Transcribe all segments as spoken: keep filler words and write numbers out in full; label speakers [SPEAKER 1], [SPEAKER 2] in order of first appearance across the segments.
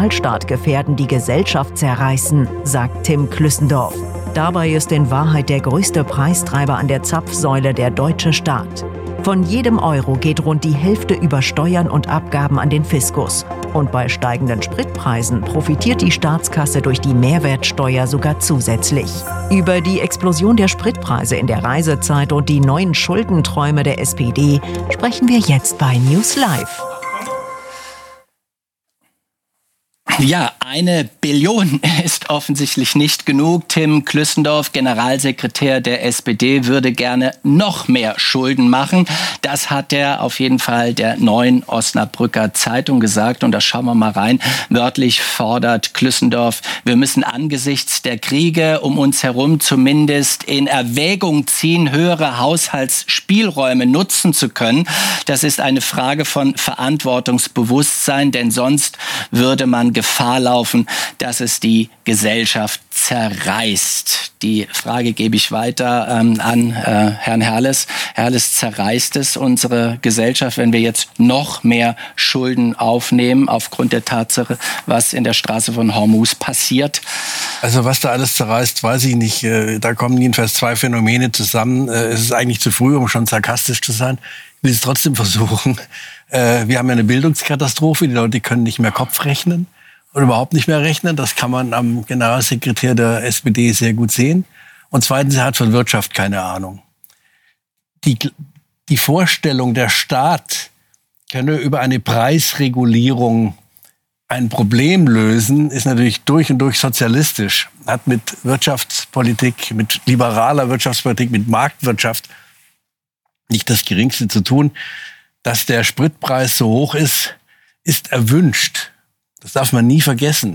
[SPEAKER 1] Sozialstaat gefährden, die Gesellschaft zerreißen, sagt Tim Klüssendorf. Dabei ist in Wahrheit der größte Preistreiber an der Zapfsäule der deutsche Staat. Von jedem Euro geht rund die Hälfte über Steuern und Abgaben an den Fiskus. Und bei steigenden Spritpreisen profitiert die Staatskasse durch die Mehrwertsteuer sogar zusätzlich. Über die Explosion der Spritpreise in der Reisezeit und die neuen Schuldenträume der S P D sprechen wir jetzt bei News Live.
[SPEAKER 2] Ja, eine Billion ist offensichtlich nicht genug. Tim Klüssendorf, Generalsekretär der S P D, würde gerne noch mehr Schulden machen. Das hat er auf jeden Fall der Neuen Osnabrücker Zeitung gesagt. Und da schauen wir mal rein. Wörtlich fordert Klüssendorf, wir müssen angesichts der Kriege um uns herum zumindest in Erwägung ziehen, höhere Haushaltsspielräume nutzen zu können. Das ist eine Frage von Verantwortungsbewusstsein, denn sonst würde man Gefahr laufen, dass es die Gesellschaft zerreißt. Die Frage gebe ich weiter ähm, an äh, Herrn Herles. Herles, zerreißt es unsere Gesellschaft, wenn wir jetzt noch mehr Schulden aufnehmen aufgrund der Tatsache, was in der Straße von Hormuz passiert?
[SPEAKER 3] Also was da alles zerreißt, weiß ich nicht. Da kommen jedenfalls zwei Phänomene zusammen. Es ist eigentlich zu früh, um schon sarkastisch zu sein. Ich will es trotzdem versuchen. Wir haben ja eine Bildungskatastrophe. Die Leute können nicht mehr Kopf rechnen und überhaupt nicht mehr rechnen. Das kann man am Generalsekretär der S P D sehr gut sehen. Und zweitens, er hat von Wirtschaft keine Ahnung. Die, die Vorstellung, der Staat könne über eine Preisregulierung ein Problem lösen, ist natürlich durch und durch sozialistisch. Hat mit Wirtschaftspolitik, mit liberaler Wirtschaftspolitik, mit Marktwirtschaft nicht das Geringste zu tun. Dass der Spritpreis so hoch ist, ist erwünscht. Das darf man nie vergessen.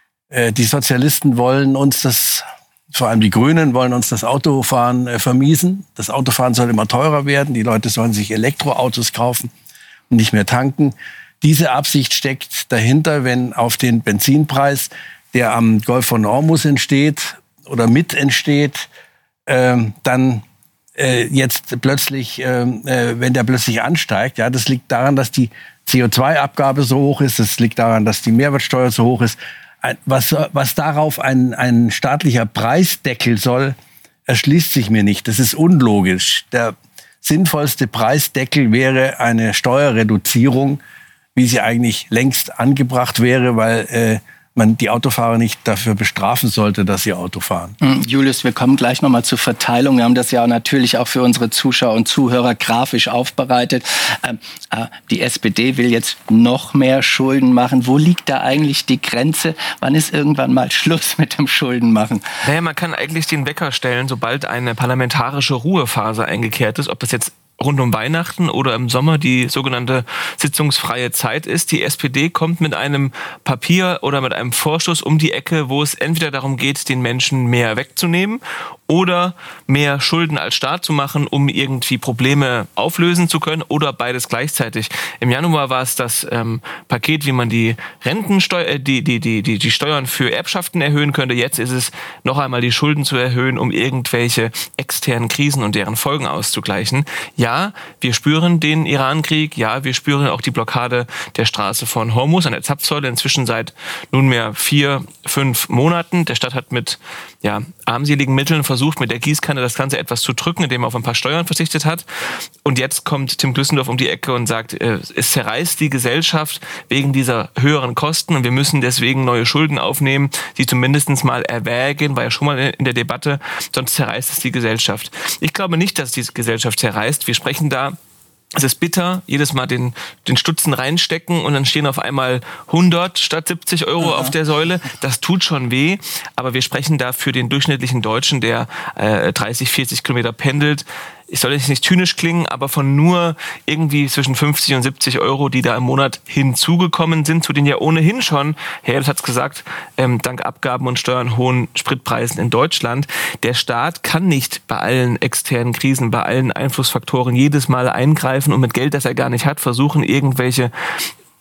[SPEAKER 3] Die Sozialisten wollen uns das, vor allem die Grünen, wollen uns das Autofahren vermiesen. Das Autofahren soll immer teurer werden. Die Leute sollen sich Elektroautos kaufen und nicht mehr tanken. Diese Absicht steckt dahinter, wenn auf den Benzinpreis, der am Golf von Hormuz entsteht oder mit entsteht, äh, dann äh, jetzt plötzlich, äh, wenn der plötzlich ansteigt, ja, das liegt daran, dass die C O zwei Abgabe so hoch ist, das liegt daran, dass die Mehrwertsteuer so hoch ist. Was, was darauf ein, ein staatlicher Preisdeckel soll, erschließt sich mir nicht. Das ist unlogisch. Der sinnvollste Preisdeckel wäre eine Steuerreduzierung, wie sie eigentlich längst angebracht wäre, weil äh, man die Autofahrer nicht dafür bestrafen sollte, dass sie Auto fahren.
[SPEAKER 2] Julius, wir kommen gleich nochmal zur Verteilung. Wir haben das ja natürlich auch für unsere Zuschauer und Zuhörer grafisch aufbereitet. Ähm, äh, die S P D will jetzt noch mehr Schulden machen. Wo liegt da eigentlich die Grenze? Wann ist irgendwann mal Schluss mit dem Schuldenmachen?
[SPEAKER 4] Naja, man kann eigentlich den Wecker stellen, sobald eine parlamentarische Ruhephase eingekehrt ist, ob das jetzt rund um Weihnachten oder im Sommer die sogenannte sitzungsfreie Zeit ist. Die S P D kommt mit einem Papier oder mit einem Vorschuss um die Ecke, wo es entweder darum geht, den Menschen mehr wegzunehmen oder mehr Schulden als Staat zu machen, um irgendwie Probleme auflösen zu können oder beides gleichzeitig. Im Januar war es das ähm, Paket, wie man die Rentensteuer, die, die, die, die, die Steuern für Erbschaften erhöhen könnte. Jetzt ist es noch einmal die Schulden zu erhöhen, um irgendwelche externen Krisen und deren Folgen auszugleichen. Ja, wir spüren den Iran-Krieg. Ja, wir spüren auch die Blockade der Straße von Hormuz an der Zapfsäule inzwischen seit nunmehr vier, fünf Monaten. Der Staat hat mit ja, armseligen Mitteln versucht, mit der Gießkanne das Ganze etwas zu drücken, indem er auf ein paar Steuern verzichtet hat. Und jetzt kommt Tim Klüssendorf um die Ecke und sagt, es zerreißt die Gesellschaft wegen dieser höheren Kosten und wir müssen deswegen neue Schulden aufnehmen, die zumindest mal erwägen, war ja schon mal in der Debatte, sonst zerreißt es die Gesellschaft. Ich glaube nicht, dass die Gesellschaft zerreißt. Wir sprechen da, es ist bitter, jedes Mal den, den Stutzen reinstecken und dann stehen auf einmal hundert statt siebzig Euro ja. auf der Säule. Das tut schon weh, aber wir sprechen da für den durchschnittlichen Deutschen, der äh, dreißig, vierzig Kilometer pendelt. Ich soll jetzt nicht zynisch klingen, aber von nur irgendwie zwischen fünfzig und siebzig Euro, die da im Monat hinzugekommen sind, zu den ja ohnehin schon, Herr hat es gesagt, ähm, dank Abgaben und Steuern hohen Spritpreisen in Deutschland. Der Staat kann nicht bei allen externen Krisen, bei allen Einflussfaktoren jedes Mal eingreifen und mit Geld, das er gar nicht hat, versuchen, irgendwelche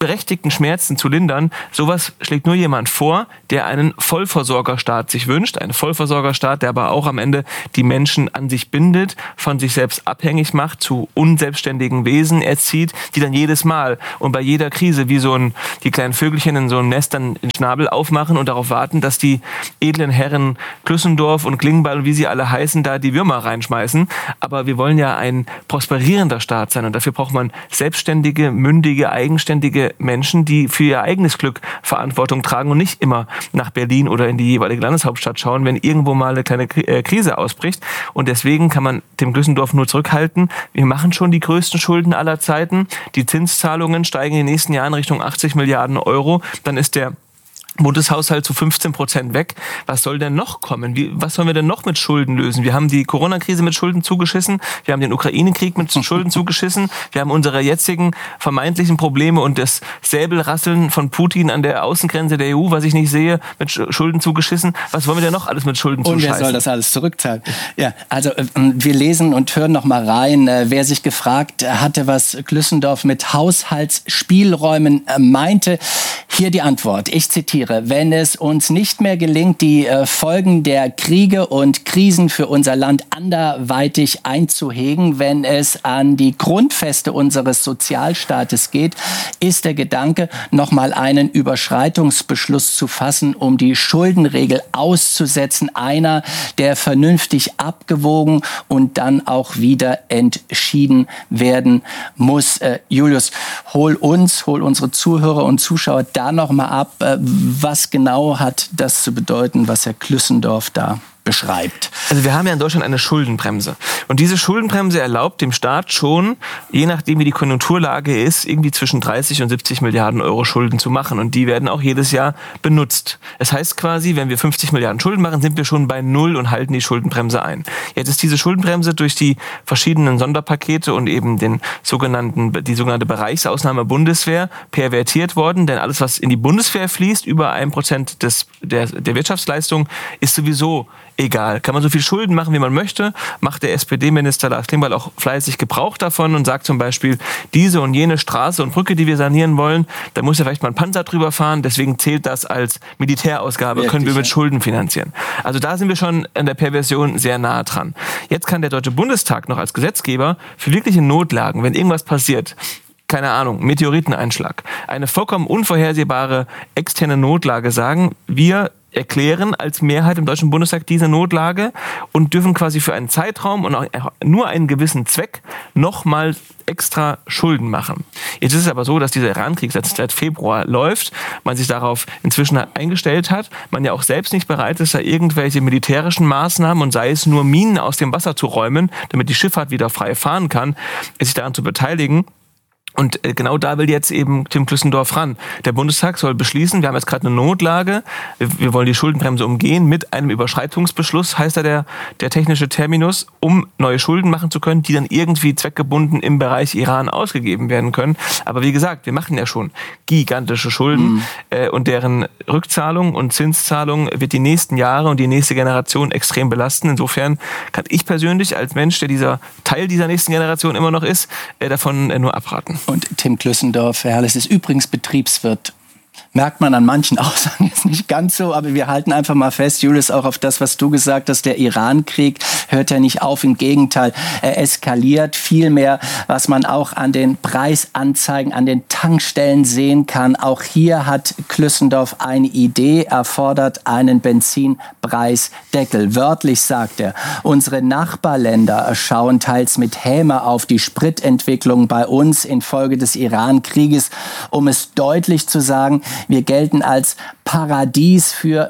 [SPEAKER 4] berechtigten Schmerzen zu lindern. Sowas schlägt nur jemand vor, der einen Vollversorgerstaat sich wünscht. Einen Vollversorgerstaat, der aber auch am Ende die Menschen an sich bindet, von sich selbst abhängig macht, zu unselbstständigen Wesen erzieht, die dann jedes Mal und bei jeder Krise wie so ein, die kleinen Vögelchen in so einem Nest dann den Schnabel aufmachen und darauf warten, dass die edlen Herren Klüssendorf und Klingbeil und wie sie alle heißen, da die Würmer reinschmeißen. Aber wir wollen ja ein prosperierender Staat sein und dafür braucht man selbstständige, mündige, eigenständige Menschen, die für ihr eigenes Glück Verantwortung tragen und nicht immer nach Berlin oder in die jeweilige Landeshauptstadt schauen, wenn irgendwo mal eine kleine Krise ausbricht. Und deswegen kann man Tim Klüssendorf nur zurückhalten. Wir machen schon die größten Schulden aller Zeiten. Die Zinszahlungen steigen in den nächsten Jahren Richtung achtzig Milliarden Euro. Dann ist der Bundeshaushalt zu fünfzehn Prozent weg. Was soll denn noch kommen? Wie, was sollen wir denn noch mit Schulden lösen? Wir haben die Corona-Krise mit Schulden zugeschissen. Wir haben den Ukraine-Krieg mit Schulden zugeschissen. Wir haben unsere jetzigen vermeintlichen Probleme und das Säbelrasseln von Putin an der Außengrenze der E U, was ich nicht sehe, mit Schulden zugeschissen. Was wollen wir denn noch alles mit Schulden zuscheißen?
[SPEAKER 2] Und wer soll das alles zurückzahlen? Ja, also wir lesen und hören noch mal rein. Wer sich gefragt hatte, was Klüssendorf mit Haushaltsspielräumen meinte, hier die Antwort. Ich zitiere: Wenn es uns nicht mehr gelingt, die äh, Folgen der Kriege und Krisen für unser Land anderweitig einzuhegen, wenn es an die Grundfeste unseres Sozialstaates geht, ist der Gedanke, nochmal einen Überschreitungsbeschluss zu fassen, um die Schuldenregel auszusetzen, einer, der vernünftig abgewogen und dann auch wieder entschieden werden muss. Äh, Julius, hol uns, hol unsere Zuhörer und Zuschauer da nochmal ab. Äh, Was genau hat das zu bedeuten, was Herr Klüssendorf da beschreibt?
[SPEAKER 4] Also wir haben ja in Deutschland eine Schuldenbremse. Und diese Schuldenbremse erlaubt dem Staat schon, je nachdem wie die Konjunkturlage ist, irgendwie zwischen dreißig und siebzig Milliarden Euro Schulden zu machen. Und die werden auch jedes Jahr benutzt. Das heißt quasi, wenn wir fünfzig Milliarden Schulden machen, sind wir schon bei Null und halten die Schuldenbremse ein. Jetzt ist diese Schuldenbremse durch die verschiedenen Sonderpakete und eben den sogenannten, die sogenannte Bereichsausnahme Bundeswehr pervertiert worden. Denn alles, was in die Bundeswehr fließt, über ein Prozent des, der, der Wirtschaftsleistung, ist sowieso egal. Kann man so viel Schulden machen, wie man möchte, macht der S P D-Minister Lars Klingbeil auch fleißig Gebrauch davon und sagt zum Beispiel, diese und jene Straße und Brücke, die wir sanieren wollen, da muss ja vielleicht mal ein Panzer drüber fahren, deswegen zählt das als Militärausgabe, Wirklich, können wir mit Schulden finanzieren. Also da sind wir schon an der Perversion sehr nahe dran. Jetzt kann der Deutsche Bundestag noch als Gesetzgeber für wirkliche Notlagen, wenn irgendwas passiert, keine Ahnung, Meteoriteneinschlag, eine vollkommen unvorhersehbare externe Notlage sagen, wir erklären als Mehrheit im Deutschen Bundestag diese Notlage und dürfen quasi für einen Zeitraum und auch nur einen gewissen Zweck nochmal extra Schulden machen. Jetzt ist es aber so, dass dieser Iran-Krieg seit, seit Februar läuft, man sich darauf inzwischen eingestellt hat, man ja auch selbst nicht bereit ist, da irgendwelche militärischen Maßnahmen und sei es nur Minen aus dem Wasser zu räumen, damit die Schifffahrt wieder frei fahren kann, sich daran zu beteiligen. Und genau da will jetzt eben Tim Klüssendorf ran. Der Bundestag soll beschließen, wir haben jetzt gerade eine Notlage, wir wollen die Schuldenbremse umgehen mit einem Überschreitungsbeschluss, heißt da der, der technische Terminus, um neue Schulden machen zu können, die dann irgendwie zweckgebunden im Bereich Iran ausgegeben werden können. Aber wie gesagt, wir machen ja schon gigantische Schulden mhm. äh, und deren Rückzahlung und Zinszahlung wird die nächsten Jahre und die nächste Generation extrem belasten. Insofern kann ich persönlich als Mensch, der dieser Teil dieser nächsten Generation immer noch ist, äh, davon äh, nur abraten.
[SPEAKER 2] Und Tim Klüssendorf, Herr Herles, ist übrigens Betriebswirt. Merkt man an manchen Aussagen jetzt nicht ganz so, aber wir halten einfach mal fest, Julius, auch auf das, was du gesagt hast, der Iran-Krieg hört ja nicht auf, im Gegenteil, er eskaliert vielmehr, was man auch an den Preisanzeigen, an den Tankstellen sehen kann. Auch hier hat Klüssendorf eine Idee, er fordert einen Benzinpreisdeckel. Wörtlich sagt er, unsere Nachbarländer schauen teils mit Häme auf die Spritentwicklung bei uns infolge des Iran-Krieges, um es deutlich zu sagen, wir gelten als Paradies für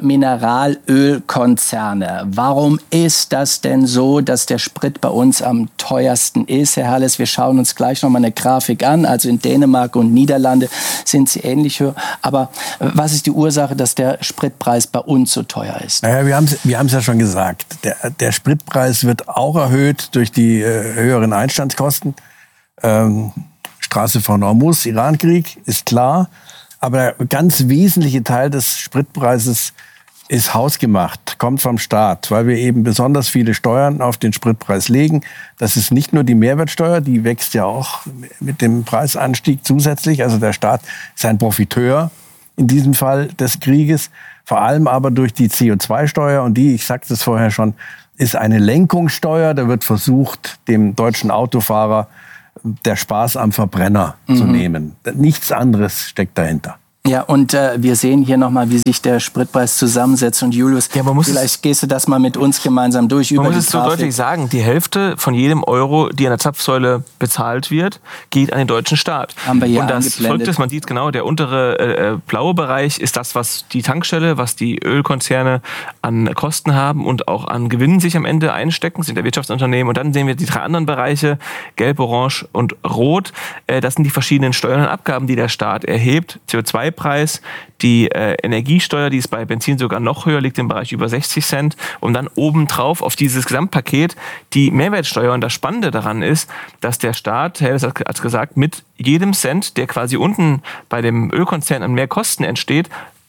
[SPEAKER 2] Mineralölkonzerne. Warum ist das denn so, dass der Sprit bei uns am teuersten ist, Herr Herles? Wir schauen uns gleich noch mal eine Grafik an. Also in Dänemark und Niederlande sind sie ähnlich höher. Aber was ist die Ursache, dass der Spritpreis bei uns so teuer ist?
[SPEAKER 3] Naja, wir haben es wir ja schon gesagt. Der, der Spritpreis wird auch erhöht durch die äh, höheren Einstandskosten. Ähm, Straße von Hormuz, Iran-Krieg, ist klar. Aber der ganz wesentliche Teil des Spritpreises ist hausgemacht, kommt vom Staat, weil wir eben besonders viele Steuern auf den Spritpreis legen. Das ist nicht nur die Mehrwertsteuer, die wächst ja auch mit dem Preisanstieg zusätzlich. Also der Staat ist ein Profiteur in diesem Fall des Krieges, vor allem aber durch die C O zwei Steuer. Und die, ich sagte es vorher schon, ist eine Lenkungssteuer. Da wird versucht, dem deutschen Autofahrer der Spaß am Verbrenner mhm. zu nehmen. Nichts anderes steckt dahinter.
[SPEAKER 2] Ja, und äh, wir sehen hier nochmal, wie sich der Spritpreis zusammensetzt. Und Julius, ja, man muss vielleicht gehst du das mal mit uns gemeinsam durch.
[SPEAKER 4] Man
[SPEAKER 2] über
[SPEAKER 4] muss es so deutlich sagen, die Hälfte von jedem Euro, die an der Zapfsäule bezahlt wird, geht an den deutschen Staat.
[SPEAKER 2] Haben wir hier
[SPEAKER 4] und das folgt es, man sieht genau, der untere äh, blaue Bereich ist das, was die Tankstelle, was die Ölkonzerne an Kosten haben und auch an Gewinnen sich am Ende einstecken, sind der Wirtschaftsunternehmen. Und dann sehen wir die drei anderen Bereiche, gelb, orange und rot. Äh, das sind die verschiedenen Steuern und Abgaben, die der Staat erhebt. C O zwei Preis, die äh, Energiesteuer, die ist bei Benzin sogar noch höher, liegt im Bereich über sechzig Cent. Und dann obendrauf auf dieses Gesamtpaket die Mehrwertsteuer. Und das Spannende daran ist, dass der Staat, Herr Helles hat gesagt, mit jedem Cent, der quasi unten bei dem Ölkonzern an mehr Kosten entsteht,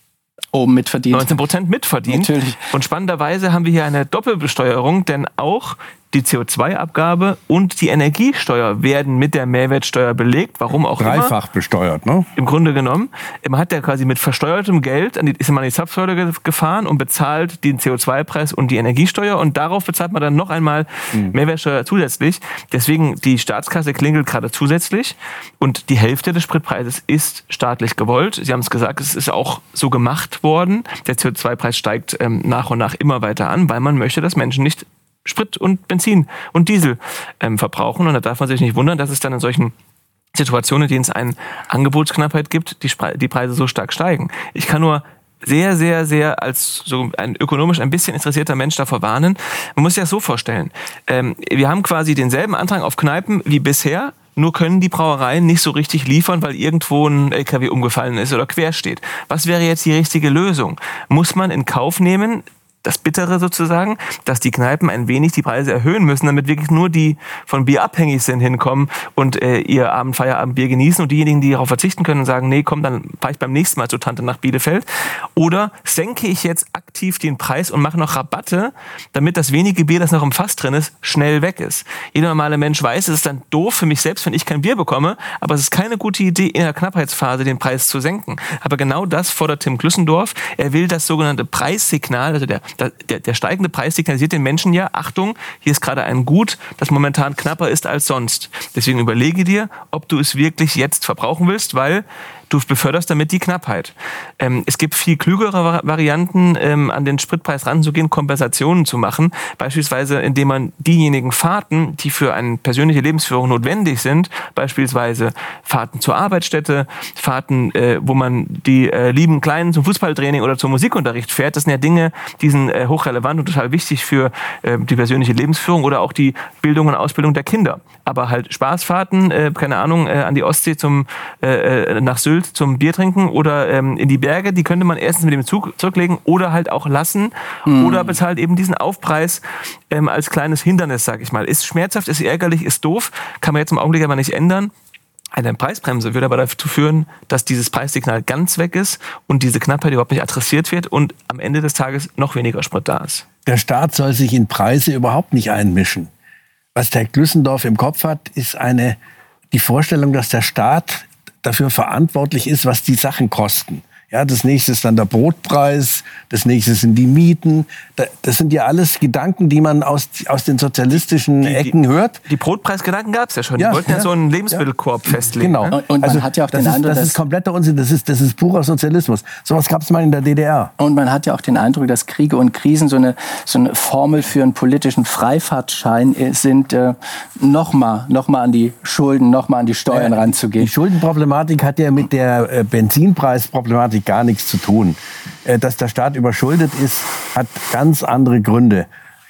[SPEAKER 2] oben mitverdient.
[SPEAKER 4] neunzehn Prozent mitverdient.
[SPEAKER 2] Natürlich.
[SPEAKER 4] Und spannenderweise haben wir hier eine Doppelbesteuerung, denn auch die C O zwei Abgabe und die Energiesteuer werden mit der Mehrwertsteuer belegt. Warum auch immer.
[SPEAKER 3] Dreifach besteuert, ne?
[SPEAKER 4] Im Grunde genommen. Man hat ja quasi mit versteuertem Geld, an die, ist man an die Zapfsäule gefahren und bezahlt den C O zwei Preis und die Energiesteuer. Und darauf bezahlt man dann noch einmal mhm. Mehrwertsteuer zusätzlich. Deswegen, die Staatskasse klingelt gerade zusätzlich. Und die Hälfte des Spritpreises ist staatlich gewollt. Sie haben es gesagt, es ist auch so gemacht worden. Der C O zwei Preis steigt ähm, nach und nach immer weiter an, weil man möchte, dass Menschen nicht Sprit und Benzin und Diesel ähm, verbrauchen. Und da darf man sich nicht wundern, dass es dann in solchen Situationen, in denen es eine Angebotsknappheit gibt, die, Spre- die Preise so stark steigen. Ich kann nur sehr, sehr, sehr als so ein ökonomisch ein bisschen interessierter Mensch davor warnen. Man muss sich das so vorstellen. Ähm, wir haben quasi denselben Antrag auf Kneipen wie bisher, nur können die Brauereien nicht so richtig liefern, weil irgendwo ein L K W umgefallen ist oder quer steht. Was wäre jetzt die richtige Lösung? Muss man in Kauf nehmen, das Bittere sozusagen, dass die Kneipen ein wenig die Preise erhöhen müssen, damit wirklich nur die von Bier abhängig sind hinkommen und äh, ihr Abend, Feierabendbier genießen und diejenigen, die darauf verzichten können und sagen, nee, komm, dann fahre ich beim nächsten Mal zur Tante nach Bielefeld. Oder senke ich jetzt aktiv den Preis und mache noch Rabatte, damit das wenige Bier, das noch im Fass drin ist, schnell weg ist. Jeder normale Mensch weiß, es ist dann doof für mich selbst, wenn ich kein Bier bekomme, aber es ist keine gute Idee, in der Knappheitsphase den Preis zu senken. Aber genau das fordert Tim Klüssendorf. Er will das sogenannte Preissignal, also der Der, der steigende Preis signalisiert den Menschen ja, Achtung, hier ist gerade ein Gut, das momentan knapper ist als sonst. Deswegen überlege dir, ob du es wirklich jetzt verbrauchen willst, weil du beförderst damit die Knappheit. Ähm, es gibt viel klügere Varianten, ähm, an den Spritpreis ranzugehen, Kompensationen zu machen. Beispielsweise, indem man diejenigen Fahrten, die für eine persönliche Lebensführung notwendig sind, beispielsweise Fahrten zur Arbeitsstätte, Fahrten, äh, wo man die äh, lieben Kleinen zum Fußballtraining oder zum Musikunterricht fährt, das sind ja Dinge, die sind äh, hochrelevant und total wichtig für äh, die persönliche Lebensführung oder auch die Bildung und Ausbildung der Kinder. Aber halt Spaßfahrten, äh, keine Ahnung, äh, an die Ostsee zum äh, nach Sylt zum Bier trinken oder ähm, in die Berge, die könnte man erstens mit dem Zug zurücklegen oder halt auch lassen mhm. oder bezahlt eben diesen Aufpreis ähm, als kleines Hindernis, sag ich mal. Ist schmerzhaft, ist ärgerlich, ist doof, kann man jetzt im Augenblick aber nicht ändern. Eine Preisbremse würde aber dazu führen, dass dieses Preissignal ganz weg ist und diese Knappheit überhaupt nicht adressiert wird und am Ende des Tages noch weniger Sprit da ist.
[SPEAKER 3] Der Staat soll sich in Preise überhaupt nicht einmischen. Was der Klüssendorf im Kopf hat, ist eine, die Vorstellung, dass der Staat dafür verantwortlich ist, was die Sachen kosten. Ja, das nächste ist dann der Brotpreis, das nächste sind die Mieten. Das sind ja alles Gedanken, die man aus, aus den sozialistischen die, Ecken
[SPEAKER 4] die,
[SPEAKER 3] hört.
[SPEAKER 4] Die Brotpreisgedanken gab es ja schon.
[SPEAKER 3] Ja,
[SPEAKER 4] die wollten ja,
[SPEAKER 3] ja so
[SPEAKER 4] einen Lebensmittelkorb ja, festlegen.
[SPEAKER 3] Genau.
[SPEAKER 4] Ne?
[SPEAKER 2] Und, und man
[SPEAKER 3] also,
[SPEAKER 2] hat ja auch
[SPEAKER 3] das
[SPEAKER 2] den
[SPEAKER 3] ist,
[SPEAKER 2] Eindruck,
[SPEAKER 3] das ist kompletter Unsinn. Das ist, das ist purer Sozialismus. Sowas gab es mal in der D D R.
[SPEAKER 2] Und man hat ja auch den Eindruck, dass Kriege und Krisen so eine, so eine Formel für einen politischen Freifahrtschein sind, äh, nochmal noch mal an die Schulden, nochmal an die Steuern
[SPEAKER 3] ja,
[SPEAKER 2] ranzugehen.
[SPEAKER 3] Die Schuldenproblematik hat ja mit der äh, Benzinpreisproblematik gar nichts zu tun. Dass der Staat überschuldet ist, hat ganz andere Gründe.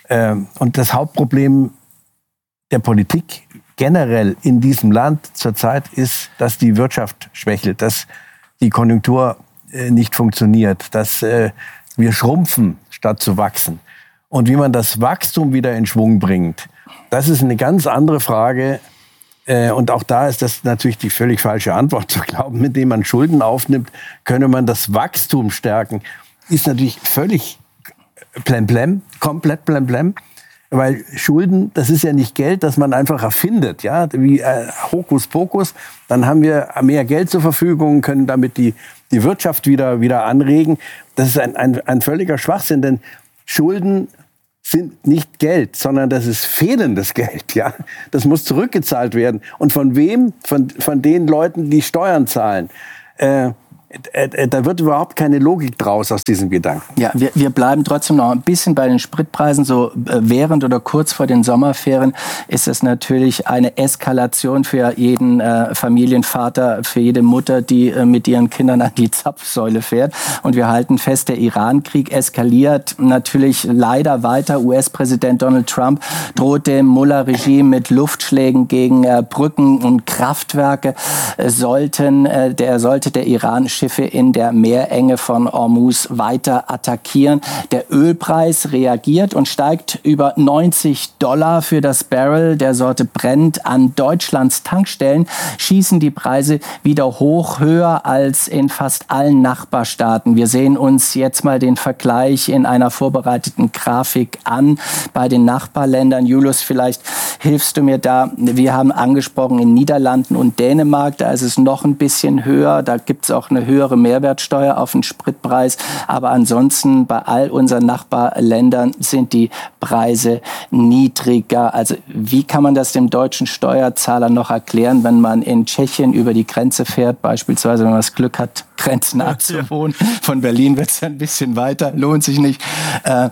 [SPEAKER 3] Und das Hauptproblem der Politik generell in diesem Land zurzeit ist, dass die Wirtschaft schwächelt, dass die Konjunktur nicht funktioniert, dass wir schrumpfen, statt zu wachsen. Und wie man das Wachstum wieder in Schwung bringt, das ist eine ganz andere Frage. Und auch da ist das natürlich die völlig falsche Antwort zu glauben, indem man Schulden aufnimmt, könne man das Wachstum stärken. Ist natürlich völlig Blemblem, komplett Blemblem. Weil Schulden, das ist ja nicht Geld, das man einfach erfindet, ja, wie äh, Hokuspokus. Dann haben wir mehr Geld zur Verfügung, können damit die, die Wirtschaft wieder, wieder anregen. Das ist ein, ein, ein völliger Schwachsinn, denn Schulden sind nicht Geld, sondern das ist fehlendes Geld, ja. Das muss zurückgezahlt werden. Und von wem? Von, von den Leuten, die Steuern zahlen. Äh, Da wird überhaupt keine Logik draus aus diesem Gedanken.
[SPEAKER 2] Ja, wir, wir bleiben trotzdem noch ein bisschen bei den Spritpreisen. So während oder kurz vor den Sommerferien ist es natürlich eine Eskalation für jeden äh, Familienvater, für jede Mutter, die äh, mit ihren Kindern an die Zapfsäule fährt. Und wir halten fest, der Iran-Krieg eskaliert natürlich leider weiter. U S-Präsident Donald Trump droht dem Mullah-Regime mit Luftschlägen gegen äh, Brücken und Kraftwerke. Äh, sollten, äh, der sollte der Iran Schiffe in der Meerenge von Hormuz weiter attackieren. Der Ölpreis reagiert und steigt über neunzig Dollar für das Barrel der Sorte Brent. An Deutschlands Tankstellen schießen die Preise wieder hoch, höher als in fast allen Nachbarstaaten. Wir sehen uns jetzt mal den Vergleich in einer vorbereiteten Grafik an bei den Nachbarländern. Julius, vielleicht hilfst du mir da. Wir haben angesprochen, in Niederlanden und Dänemark, da ist es noch ein bisschen höher. Da gibt es auch eine höhere Mehrwertsteuer auf den Spritpreis. Aber ansonsten bei all unseren Nachbarländern sind die Preise niedriger. Also wie kann man das dem deutschen Steuerzahler noch erklären, wenn man in Tschechien über die Grenze fährt, beispielsweise, wenn man das Glück hat, grenznah zu wohnen. Von Berlin wird es ein bisschen weiter, lohnt sich nicht, äh,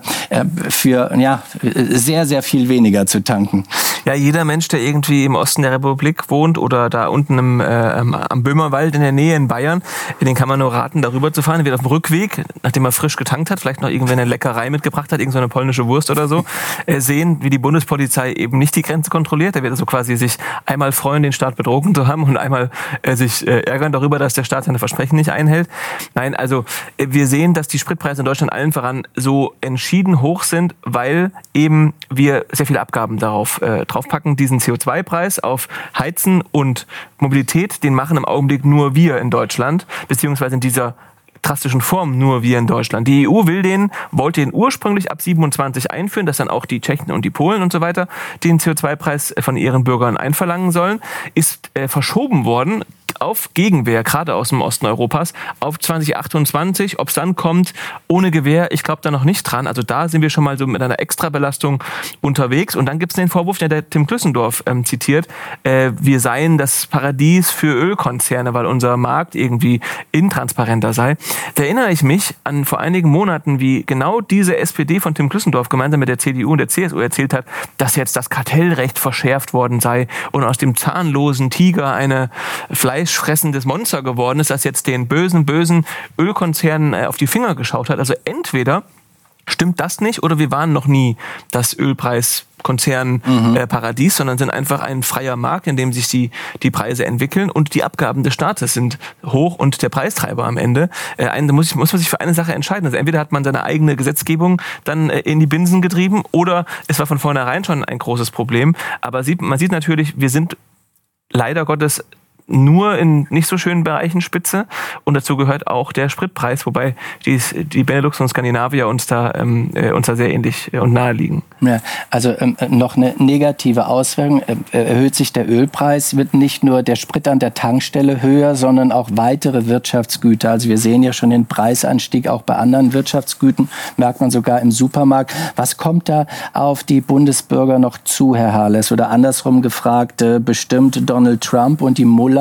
[SPEAKER 2] für ja, sehr, sehr viel weniger zu tanken.
[SPEAKER 4] Ja, jeder Mensch, der irgendwie im Osten der Republik wohnt oder da unten im, äh, am Böhmerwald in der Nähe in Bayern, den kann man nur raten, darüber zu fahren. Er wird auf dem Rückweg, nachdem er frisch getankt hat, vielleicht noch irgendwann eine Leckerei mitgebracht hat, irgendeine polnische Wurst oder so, äh, sehen, wie die Bundespolizei eben nicht die Grenze kontrolliert. Er wird also quasi sich einmal freuen, den Staat betrogen zu haben und einmal äh, sich äh, ärgern darüber, dass der Staat seine Versprechen nicht einhält. Nein, also äh, wir sehen, dass die Spritpreise in Deutschland allen voran so entschieden hoch sind, weil eben wir sehr viele Abgaben darauf äh, draufpacken. Diesen C O zwei Preis auf Heizen und Mobilität, den machen im Augenblick nur wir in Deutschland, beziehungsweise in dieser drastischen Form nur wir in Deutschland. Die E U will den, wollte den ursprünglich ab siebenundzwanzig einführen, dass dann auch die Tschechen und die Polen und so weiter den C O zwei Preis von ihren Bürgern einverlangen sollen, ist äh, verschoben worden auf Gegenwehr, gerade aus dem Osten Europas, auf zwanzig achtundzwanzig. Ob es dann kommt, ohne Gewähr, ich glaube da noch nicht dran. Also da sind wir schon mal so mit einer Extrabelastung unterwegs. Und dann gibt es den Vorwurf, der, der Tim Klüssendorf ähm, zitiert, äh, wir seien das Paradies für Ölkonzerne, weil unser Markt irgendwie intransparenter sei. Da erinnere ich mich an vor einigen Monaten, wie genau diese S P D von Tim Klüssendorf gemeinsam mit der C D U und der C S U erzählt hat, dass jetzt das Kartellrecht verschärft worden sei und aus dem zahnlosen Tiger eine fleischfressendes Monster geworden ist, das jetzt den bösen, bösen Ölkonzernen auf die Finger geschaut hat. Also entweder stimmt das nicht oder wir waren noch nie das Ölpreiskonzern-Paradies, mhm. äh, sondern sind einfach ein freier Markt, in dem sich die, die Preise entwickeln und die Abgaben des Staates sind hoch und der Preistreiber am Ende. Äh, ein, da muss, muss man sich für eine Sache entscheiden. Also entweder hat man seine eigene Gesetzgebung dann äh, in die Binsen getrieben oder es war von vornherein schon ein großes Problem. Aber sieht, man sieht natürlich, wir sind leider Gottes nur in nicht so schönen Bereichen Spitze und dazu gehört auch der Spritpreis, wobei die, die Benelux und Skandinavier uns da, ähm, uns da sehr ähnlich und nahe liegen.
[SPEAKER 2] Ja, also ähm, noch eine negative Auswirkung, äh, erhöht sich der Ölpreis, wird nicht nur der Sprit an der Tankstelle höher, sondern auch weitere Wirtschaftsgüter. Also wir sehen ja schon den Preisanstieg auch bei anderen Wirtschaftsgütern, merkt man sogar im Supermarkt. Was kommt da auf die Bundesbürger noch zu, Herr Harless? Oder andersrum gefragt, äh, bestimmt Donald Trump und die Mullahs,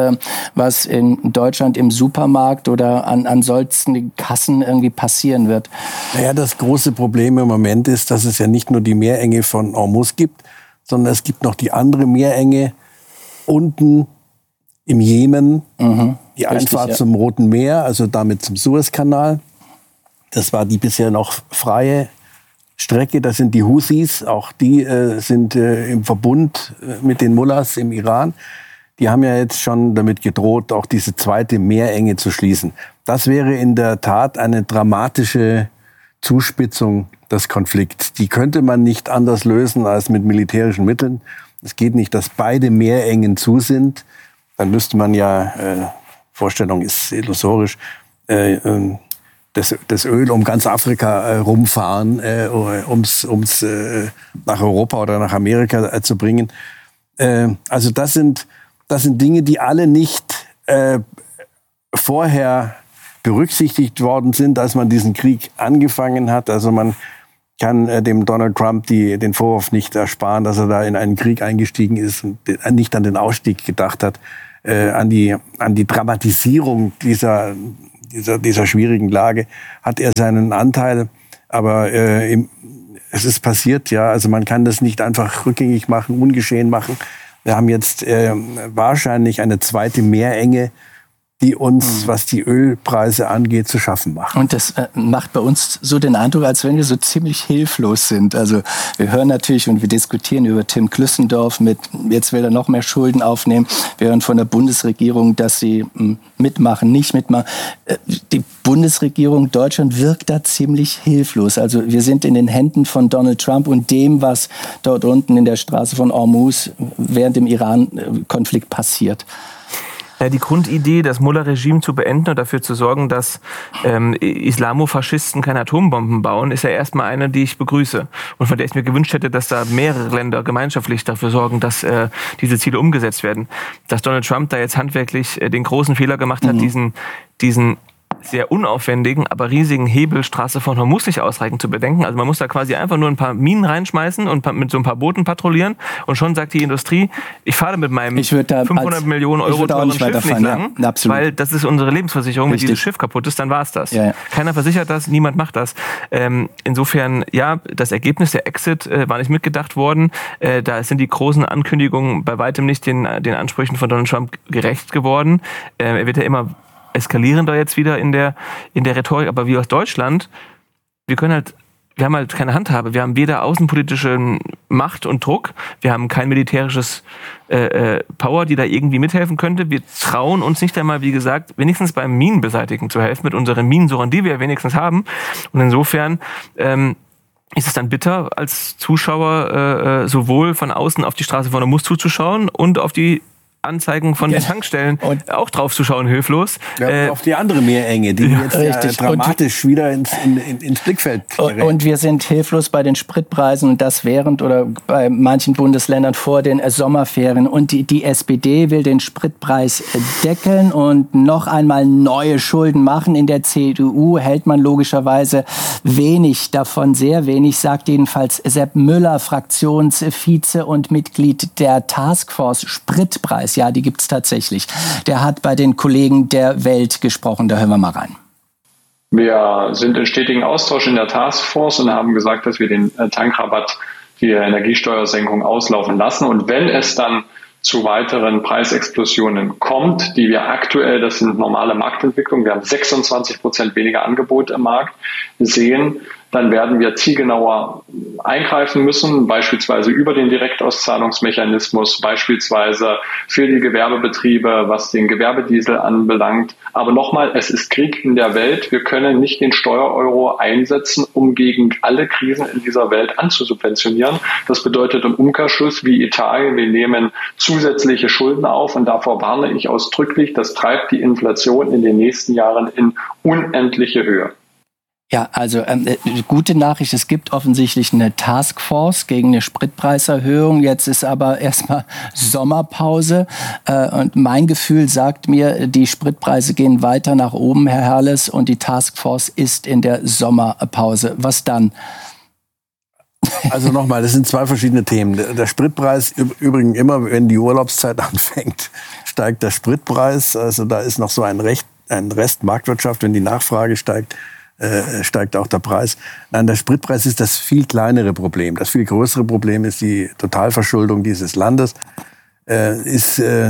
[SPEAKER 2] was in Deutschland im Supermarkt oder an ansonsten Kassen irgendwie passieren wird?
[SPEAKER 3] Naja, das große Problem im Moment ist, dass es ja nicht nur die Meerenge von Hormuz gibt, sondern es gibt noch die andere Meerenge unten im Jemen, mhm. die Richtig, Einfahrt ja. zum Roten Meer, also damit zum Suezkanal. Das war die bisher noch freie Strecke. Das sind die Houthis, auch die äh, sind äh, im Verbund äh, mit den Mullahs im Iran. Die haben ja jetzt schon damit gedroht, auch diese zweite Meerenge zu schließen. Das wäre in der Tat eine dramatische Zuspitzung des Konflikts. Die könnte man nicht anders lösen als mit militärischen Mitteln. Es geht nicht, dass beide Meerengen zu sind. Dann müsste man ja, äh, Vorstellung ist illusorisch, äh, äh, das, das Öl um ganz Afrika äh, rumfahren, äh, ums, ums äh, nach Europa oder nach Amerika äh, zu bringen. Äh, also das sind, das sind Dinge, die alle nicht äh, vorher berücksichtigt worden sind, als man diesen Krieg angefangen hat. Also man kann äh, dem Donald Trump die, den Vorwurf nicht ersparen, dass er da in einen Krieg eingestiegen ist und nicht an den Ausstieg gedacht hat, äh, an die, an die Dramatisierung dieser, dieser, dieser schwierigen Lage hat er seinen Anteil. Aber äh, im, es ist passiert, ja. Also man kann das nicht einfach rückgängig machen, ungeschehen machen. Wir haben jetzt äh, wahrscheinlich eine zweite Meerenge, die uns, mhm. was die Ölpreise angeht, zu schaffen machen.
[SPEAKER 2] Und das äh, macht bei uns so den Eindruck, als wenn wir so ziemlich hilflos sind. Also wir hören natürlich und wir diskutieren über Tim Klüssendorf mit, jetzt will er noch mehr Schulden aufnehmen. Wir hören von der Bundesregierung, dass sie mh, mitmachen, nicht mitmachen. Äh, die Bundesregierung Deutschland wirkt da ziemlich hilflos. Also wir sind in den Händen von Donald Trump und dem, was dort unten in der Straße von Hormuz während dem Iran-Konflikt passiert.
[SPEAKER 4] Ja, die Grundidee, das Mullah-Regime zu beenden und dafür zu sorgen, dass ähm, Islamofaschisten keine Atombomben bauen, ist ja erstmal eine, die ich begrüße. Und von der ich mir gewünscht hätte, dass da mehrere Länder gemeinschaftlich dafür sorgen, dass äh, diese Ziele umgesetzt werden. Dass Donald Trump da jetzt handwerklich äh, den großen Fehler gemacht hat, mhm. diesen, diesen sehr unaufwendigen, aber riesigen Hebel Straße von Hormuz nicht ausreichend zu bedenken. Also man muss da quasi einfach nur ein paar Minen reinschmeißen und mit so ein paar Booten patrouillieren und schon sagt die Industrie, ich fahre mit meinem fünfhundert als, Millionen Euro teuren Schiff nicht fahren, lang, ja, weil das ist unsere Lebensversicherung. Richtig. Wenn dieses Schiff kaputt ist, dann war es das. Ja, ja. Keiner versichert das, niemand macht das. Ähm, insofern, ja, das Ergebnis, der Exit äh, war nicht mitgedacht worden. Äh, da sind die großen Ankündigungen bei weitem nicht den, den Ansprüchen von Donald Trump gerecht geworden. Äh, er wird ja immer eskalieren da jetzt wieder in der, in der Rhetorik, aber wir aus Deutschland, wir können halt, wir haben halt keine Handhabe, wir haben weder außenpolitische Macht und Druck, wir haben kein militärisches äh, Power, die da irgendwie mithelfen könnte, wir trauen uns nicht einmal, wie gesagt, wenigstens beim Minenbeseitigen zu helfen, mit unseren Minensuchern, die wir wenigstens haben, und insofern ähm, ist es dann bitter, als Zuschauer äh, sowohl von außen auf die Straße von Hormuz zuzuschauen und auf die Anzeigen von ja. den Tankstellen und auch drauf zu schauen, hilflos.
[SPEAKER 3] Ja, äh, auf die andere Meerenge, die ja, jetzt richtig. Ja, dramatisch und, wieder ins, in, in, ins Blickfeld gerät.
[SPEAKER 2] Und wir sind hilflos bei den Spritpreisen und das während oder bei manchen Bundesländern vor den Sommerferien. Und die, die S P D will den Spritpreis deckeln und noch einmal neue Schulden machen. In der C D U hält man logischerweise wenig davon, sehr wenig, sagt jedenfalls Sepp Müller, Fraktionsvize und Mitglied der Taskforce Spritpreis. Ja, die gibt es tatsächlich. Der hat bei den Kollegen der Welt gesprochen. Da hören wir mal rein.
[SPEAKER 5] Wir sind in stetigen Austausch in der Taskforce und haben gesagt, dass wir den Tankrabatt, die Energiesteuersenkung auslaufen lassen. Und wenn es dann zu weiteren Preisexplosionen kommt, die wir aktuell, das sind normale Marktentwicklungen, wir haben sechsundzwanzig Prozent weniger Angebot im Markt, sehen, dann werden wir zielgenauer eingreifen müssen, beispielsweise über den Direktauszahlungsmechanismus, beispielsweise für die Gewerbebetriebe, was den Gewerbediesel anbelangt. Aber nochmal, es ist Krieg in der Welt. Wir können nicht den Steuereuro einsetzen, um gegen alle Krisen in dieser Welt anzusubventionieren. Das bedeutet im Umkehrschluss wie Italien, wir nehmen zusätzliche Schulden auf und davor warne ich ausdrücklich, das treibt die Inflation in den nächsten Jahren in unendliche Höhe.
[SPEAKER 2] Ja, also ähm, gute Nachricht, es gibt offensichtlich eine Taskforce gegen eine Spritpreiserhöhung. Jetzt ist aber erstmal Sommerpause äh, und mein Gefühl sagt mir, die Spritpreise gehen weiter nach oben, Herr Herles, und die Taskforce ist in der Sommerpause. Was dann?
[SPEAKER 3] Also nochmal, das sind zwei verschiedene Themen. Der Spritpreis, übrigens immer, wenn die Urlaubszeit anfängt, steigt der Spritpreis. Also da ist noch so ein, Recht, ein Rest Marktwirtschaft, wenn die Nachfrage steigt. Äh, steigt auch der Preis. Nein, der Spritpreis ist das viel kleinere Problem. Das viel größere Problem ist die Totalverschuldung dieses Landes. Äh, ist äh,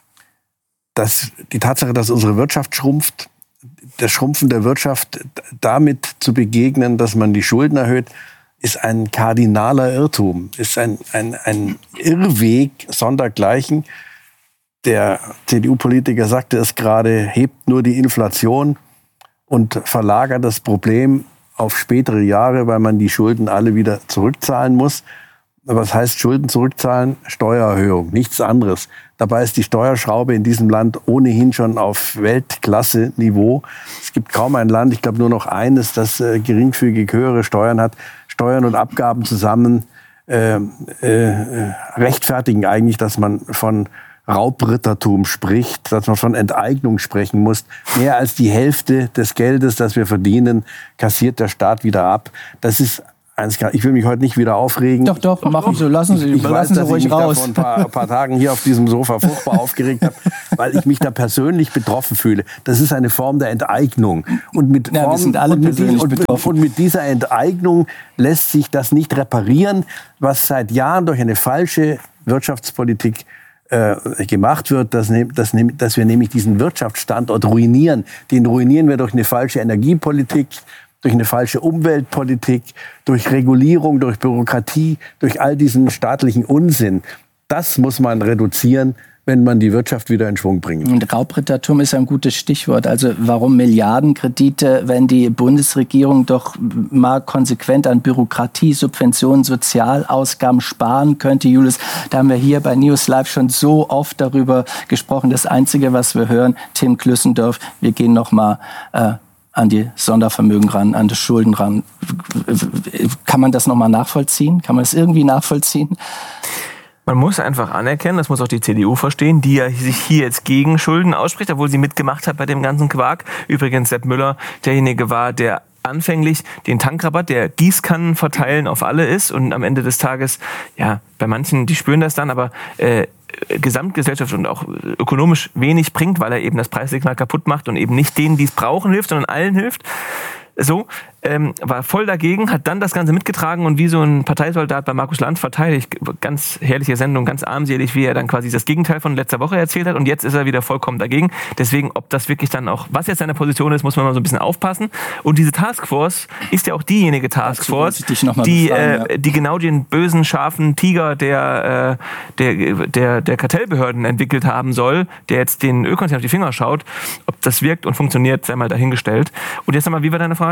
[SPEAKER 3] dass die Tatsache, dass unsere Wirtschaft schrumpft, das Schrumpfen der Wirtschaft damit zu begegnen, dass man die Schulden erhöht, ist ein kardinaler Irrtum, ist ein, ein, ein Irrweg sondergleichen. Der C D U-Politiker sagte es gerade, hebt nur die Inflation und verlagert das Problem auf spätere Jahre, weil man die Schulden alle wieder zurückzahlen muss. Was heißt Schulden zurückzahlen? Steuererhöhung, nichts anderes. Dabei ist die Steuerschraube in diesem Land ohnehin schon auf Weltklasse-Niveau. Es gibt kaum ein Land, ich glaube nur noch eines, das äh, geringfügig höhere Steuern hat. Steuern und Abgaben zusammen äh, äh, rechtfertigen eigentlich, dass man von Raubrittertum spricht, dass man von Enteignung sprechen muss. Mehr als die Hälfte des Geldes, das wir verdienen, kassiert der Staat wieder ab. Das ist Ich will mich heute nicht wieder aufregen.
[SPEAKER 2] Doch, doch, doch machen Sie, lassen Sie,
[SPEAKER 3] ich
[SPEAKER 2] lassen
[SPEAKER 3] weiß,
[SPEAKER 2] Sie ruhig
[SPEAKER 3] ich mich
[SPEAKER 2] raus.
[SPEAKER 3] Da vor ein paar, paar Tagen hier auf diesem Sofa furchtbar aufgeregt habe, weil ich mich da persönlich betroffen fühle. Das ist eine Form der Enteignung. Und mit,
[SPEAKER 2] ja,
[SPEAKER 3] Form,
[SPEAKER 2] wir sind alle
[SPEAKER 3] und, mit
[SPEAKER 2] persönlich
[SPEAKER 3] und,
[SPEAKER 2] betroffen.
[SPEAKER 3] und mit dieser Enteignung lässt sich das nicht reparieren, was seit Jahren durch eine falsche Wirtschaftspolitik äh, gemacht wird, dass, dass, dass wir nämlich diesen Wirtschaftsstandort ruinieren. Den ruinieren wir durch eine falsche Energiepolitik, durch eine falsche Umweltpolitik, durch Regulierung, durch Bürokratie, durch all diesen staatlichen Unsinn. Das muss man reduzieren, wenn man die Wirtschaft wieder in Schwung bringen will.
[SPEAKER 2] Und Raubrittertum ist ein gutes Stichwort. Also warum Milliardenkredite, wenn die Bundesregierung doch mal konsequent an Bürokratie, Subventionen, Sozialausgaben sparen könnte? Julius, da haben wir hier bei News Live schon so oft darüber gesprochen. Das Einzige, was wir hören, Tim Klüssendorf, wir gehen noch mal äh, an die Sondervermögen ran, an die Schulden ran. Kann man das nochmal nachvollziehen? Kann man das irgendwie nachvollziehen?
[SPEAKER 4] Man muss einfach anerkennen, das muss auch die C D U verstehen, die ja sich hier jetzt gegen Schulden ausspricht, obwohl sie mitgemacht hat bei dem ganzen Quark. Übrigens Sepp Müller derjenige war, der anfänglich den Tankrabatt, der Gießkannen verteilen auf alle ist und am Ende des Tages, ja, bei manchen, die spüren das dann, aber äh, Gesamtgesellschaft und auch ökonomisch wenig bringt, weil er eben das Preissignal kaputt macht und eben nicht denen, die es brauchen, hilft, sondern allen hilft. So, ähm, war voll dagegen, hat dann das Ganze mitgetragen und wie so ein Parteisoldat bei Markus Lanz verteidigt, ganz herrliche Sendung, ganz armselig, wie er dann quasi das Gegenteil von letzter Woche erzählt hat und jetzt ist er wieder vollkommen dagegen. Deswegen, ob das wirklich dann auch, was jetzt seine Position ist, muss man mal so ein bisschen aufpassen. Und diese Taskforce ist ja auch diejenige Taskforce, die, äh, die genau den bösen, scharfen Tiger der, äh, der, der, der Kartellbehörden entwickelt haben soll, der jetzt den Ölkonzern auf die Finger schaut. Ob das wirkt und funktioniert, sei mal dahingestellt. Und jetzt nochmal, wie war deine Frage?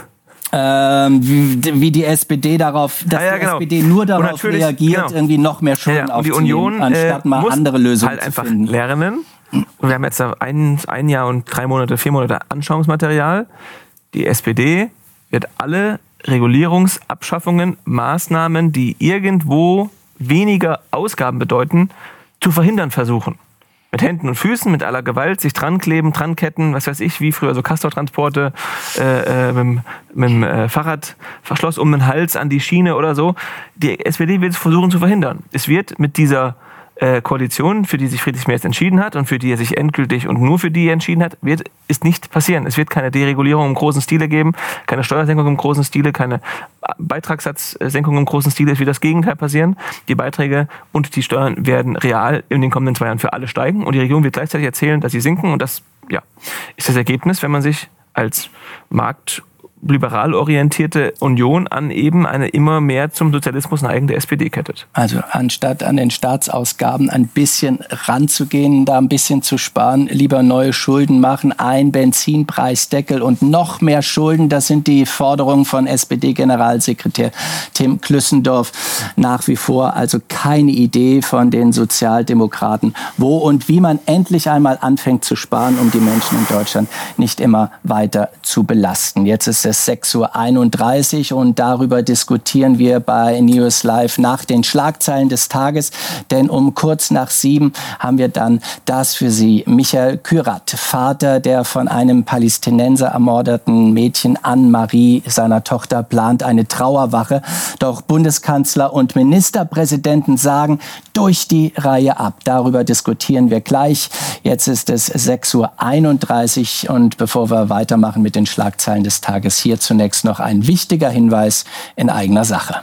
[SPEAKER 2] Ähm, wie, wie die S P D darauf, dass ah, ja, genau. die S P D nur darauf reagiert, genau. irgendwie noch mehr Schulden ja, aufzunehmen, die Union, anstatt mal äh, andere Lösungen
[SPEAKER 4] halt
[SPEAKER 2] zu
[SPEAKER 4] einfach
[SPEAKER 2] finden.
[SPEAKER 4] Lernen. Und wir haben jetzt ein, ein Jahr und drei Monate, vier Monate Anschauungsmaterial. Die S P D wird alle Regulierungsabschaffungen, Maßnahmen, die irgendwo weniger Ausgaben bedeuten, zu verhindern versuchen. Mit Händen und Füßen, mit aller Gewalt, sich dran kleben, dran ketten, was weiß ich, wie früher so Castortransporte äh, äh, mit, mit dem äh, Fahrradverschloss um den Hals an die Schiene oder so. Die S P D wird es versuchen zu verhindern. Es wird mit dieser äh, Koalition, für die sich Friedrich Merz entschieden hat und für die er sich endgültig und nur für die er entschieden hat, wird ist nicht passieren. Es wird keine Deregulierung im großen Stile geben, keine Steuersenkung im großen Stile, keine Beitragssatzsenkung im großen Stile. Es wird das Gegenteil passieren. Die Beiträge und die Steuern werden real in den kommenden zwei Jahren für alle steigen und die Regierung wird gleichzeitig erzählen, dass sie sinken und das ja, ist das Ergebnis, wenn man sich als Markt liberal orientierte Union an eben eine immer mehr zum Sozialismus neigende S P D kettet.
[SPEAKER 2] Also anstatt an den Staatsausgaben ein bisschen ranzugehen, da ein bisschen zu sparen, lieber neue Schulden machen, ein Benzinpreisdeckel und noch mehr Schulden. Das sind die Forderungen von S P D-Generalsekretär Tim Klüssendorf. Nach wie vor also keine Idee von den Sozialdemokraten, wo und wie man endlich einmal anfängt zu sparen, um die Menschen in Deutschland nicht immer weiter zu belasten. Jetzt ist es sechs Uhr einunddreißig und darüber diskutieren wir bei News Live nach den Schlagzeilen des Tages, denn um kurz nach sieben haben wir dann das für Sie. Michael Kürat, Vater der von einem Palästinenser ermordeten Mädchen Anne-Marie, seiner Tochter, plant eine Trauerwache. Doch Bundeskanzler und Ministerpräsidenten sagen durch die Reihe ab. Darüber diskutieren wir gleich. Jetzt ist es sechs Uhr einunddreißig und bevor wir weitermachen mit den Schlagzeilen des Tages, hier zunächst noch ein wichtiger Hinweis in eigener Sache.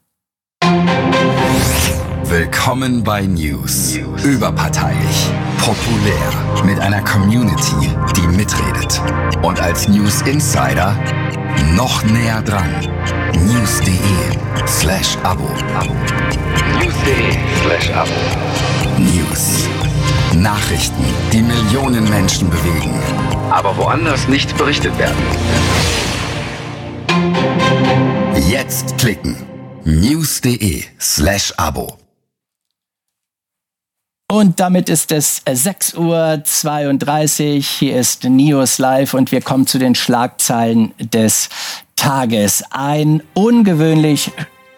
[SPEAKER 6] Willkommen bei News. Überparteilich, populär, mit einer Community, die mitredet. Und als News Insider noch näher dran. News.de slash Abo. News.de slash Abo. News. Nachrichten, die Millionen Menschen bewegen, aber woanders nicht berichtet werden. Jetzt klicken. news.de slash Abo.
[SPEAKER 2] Und damit ist es sechs Uhr zweiunddreißig. Hier ist News Live und wir kommen zu den Schlagzeilen des Tages. Ein ungewöhnlich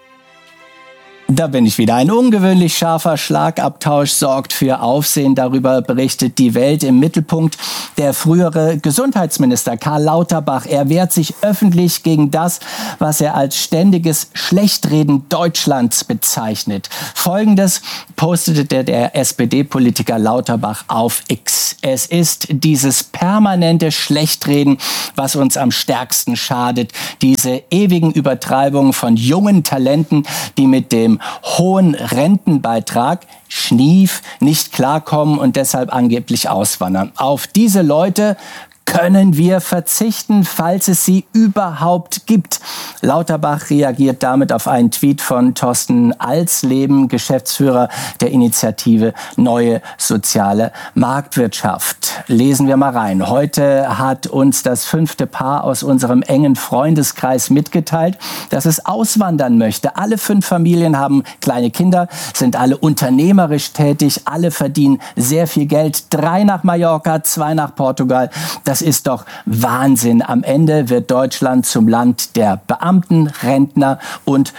[SPEAKER 2] Da bin ich wieder. Ein ungewöhnlich scharfer Schlagabtausch sorgt für Aufsehen. Darüber berichtet die Welt. Im Mittelpunkt der frühere Gesundheitsminister Karl Lauterbach. Er wehrt sich öffentlich gegen das, was er als ständiges Schlechtreden Deutschlands bezeichnet. Folgendes postete der, der S P D-Politiker Lauterbach auf X. Es ist dieses permanente Schlechtreden, was uns am stärksten schadet. Diese ewigen Übertreibungen von jungen Talenten, die mit dem hohen Rentenbeitrag Schnief nicht klarkommen und deshalb angeblich auswandern. Auf diese Leute können wir verzichten, falls es sie überhaupt gibt. Lauterbach reagiert damit auf einen Tweet von Thorsten Alsleben, Geschäftsführer der Initiative Neue Soziale Marktwirtschaft. Lesen wir mal rein. Heute hat uns das fünfte Paar aus unserem engen Freundeskreis mitgeteilt, dass es auswandern möchte. Alle fünf Familien haben kleine Kinder, sind alle unternehmerisch tätig, alle verdienen sehr viel Geld. Drei nach Mallorca, zwei nach Portugal. Das ist doch Wahnsinn. Am Ende wird Deutschland zum Land der Beamten, Rentner und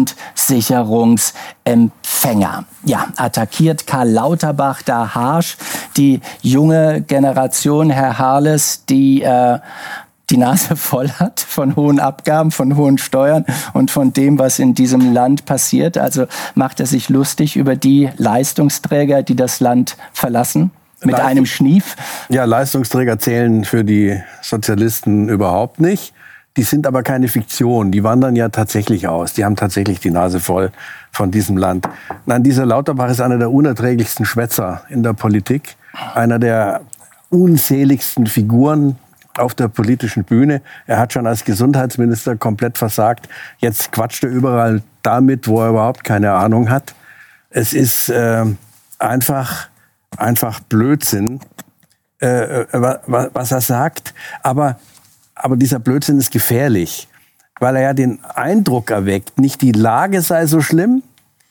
[SPEAKER 2] Grundsicherungsempfänger. Ja, attackiert Karl Lauterbach da harsch die junge Generation, Herr Harles, die äh, die Nase voll hat von hohen Abgaben, von hohen Steuern und von dem, was in diesem Land passiert. Also macht er sich lustig über die Leistungsträger, die das Land verlassen? Mit Leistung, einem Schnief?
[SPEAKER 3] Ja, Leistungsträger zählen für die Sozialisten überhaupt nicht. Die sind aber keine Fiktion. Die wandern ja tatsächlich aus. Die haben tatsächlich die Nase voll von diesem Land. Nein, dieser Lauterbach ist einer der unerträglichsten Schwätzer in der Politik. Einer der unzähligsten Figuren auf der politischen Bühne. Er hat schon als Gesundheitsminister komplett versagt. Jetzt quatscht er überall damit, wo er überhaupt keine Ahnung hat. Es ist äh, einfach... einfach Blödsinn, äh, was er sagt. Aber, aber dieser Blödsinn ist gefährlich, weil er ja den Eindruck erweckt, nicht die Lage sei so schlimm,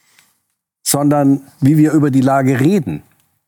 [SPEAKER 3] sondern wie wir über die Lage reden.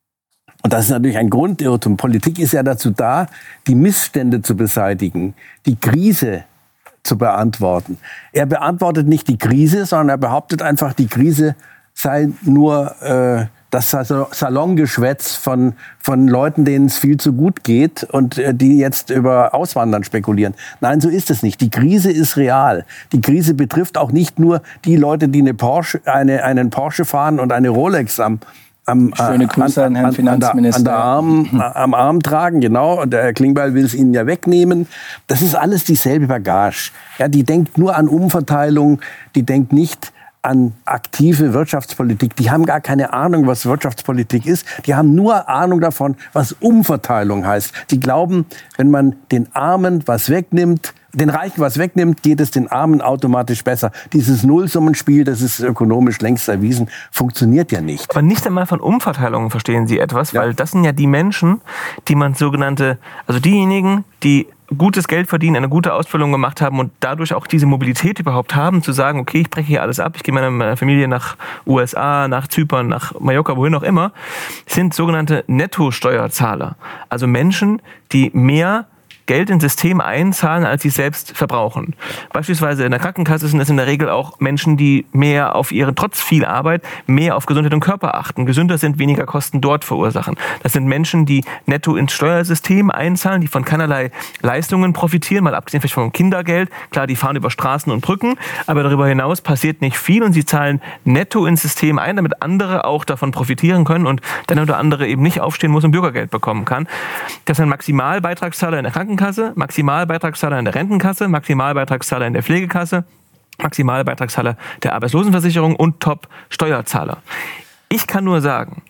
[SPEAKER 3] Und das ist natürlich ein Grundirrtum. Politik ist ja dazu da, die Missstände zu beseitigen, die Krise zu beantworten. Er beantwortet nicht die Krise, sondern er behauptet einfach, die Krise sei nur... Äh, das Salongeschwätz von, von Leuten, denen es viel zu gut geht und äh, die jetzt über Auswandern spekulieren. Nein, so ist es nicht. Die Krise ist real. Die Krise betrifft auch nicht nur die Leute, die eine Porsche, eine, einen Porsche fahren und eine Rolex am, am,
[SPEAKER 2] Schöne Grüße an, an Herrn Finanzminister.
[SPEAKER 3] An der, an der Arm, am Arm tragen, genau. Und der Herr Klingbeil will es ihnen ja wegnehmen. Das ist alles dieselbe Bagage. Ja, die denkt nur an Umverteilung, die denkt nicht an aktive Wirtschaftspolitik. Die haben gar keine Ahnung, was Wirtschaftspolitik ist. Die haben nur Ahnung davon, was Umverteilung heißt. Die glauben, wenn man den Armen was wegnimmt, den Reichen was wegnimmt, geht es den Armen automatisch besser. Dieses Nullsummenspiel, das ist ökonomisch längst erwiesen, funktioniert ja nicht.
[SPEAKER 4] Aber nicht einmal von Umverteilungen verstehen Sie etwas, ja. Weil das sind ja die Menschen, die man sogenannte, also diejenigen, die gutes Geld verdienen, eine gute Ausbildung gemacht haben und dadurch auch diese Mobilität überhaupt haben, zu sagen, okay, ich breche hier alles ab, ich gehe meiner Familie nach U S A, nach Zypern, nach Mallorca, wohin auch immer, sind sogenannte Nettosteuerzahler. Also Menschen, die mehr Geld ins System einzahlen, als sie selbst verbrauchen. Beispielsweise in der Krankenkasse sind es in der Regel auch Menschen, die mehr auf ihre, trotz viel Arbeit, mehr auf Gesundheit und Körper achten, gesünder sind, weniger Kosten dort verursachen. Das sind Menschen, die netto ins Steuersystem einzahlen, die von keinerlei Leistungen profitieren, mal abgesehen vielleicht vom Kindergeld. Klar, die fahren über Straßen und Brücken, aber darüber hinaus passiert nicht viel und sie zahlen netto ins System ein, damit andere auch davon profitieren können und der eine oder andere eben nicht aufstehen muss und Bürgergeld bekommen kann. Das sind Maximalbeitragszahler in der Krankenkasse, Maximalbeitragszahler in der Rentenkasse, Maximalbeitragszahler in der Pflegekasse, Maximalbeitragszahler der Arbeitslosenversicherung und Top-Steuerzahler. Ich kann nur sagen,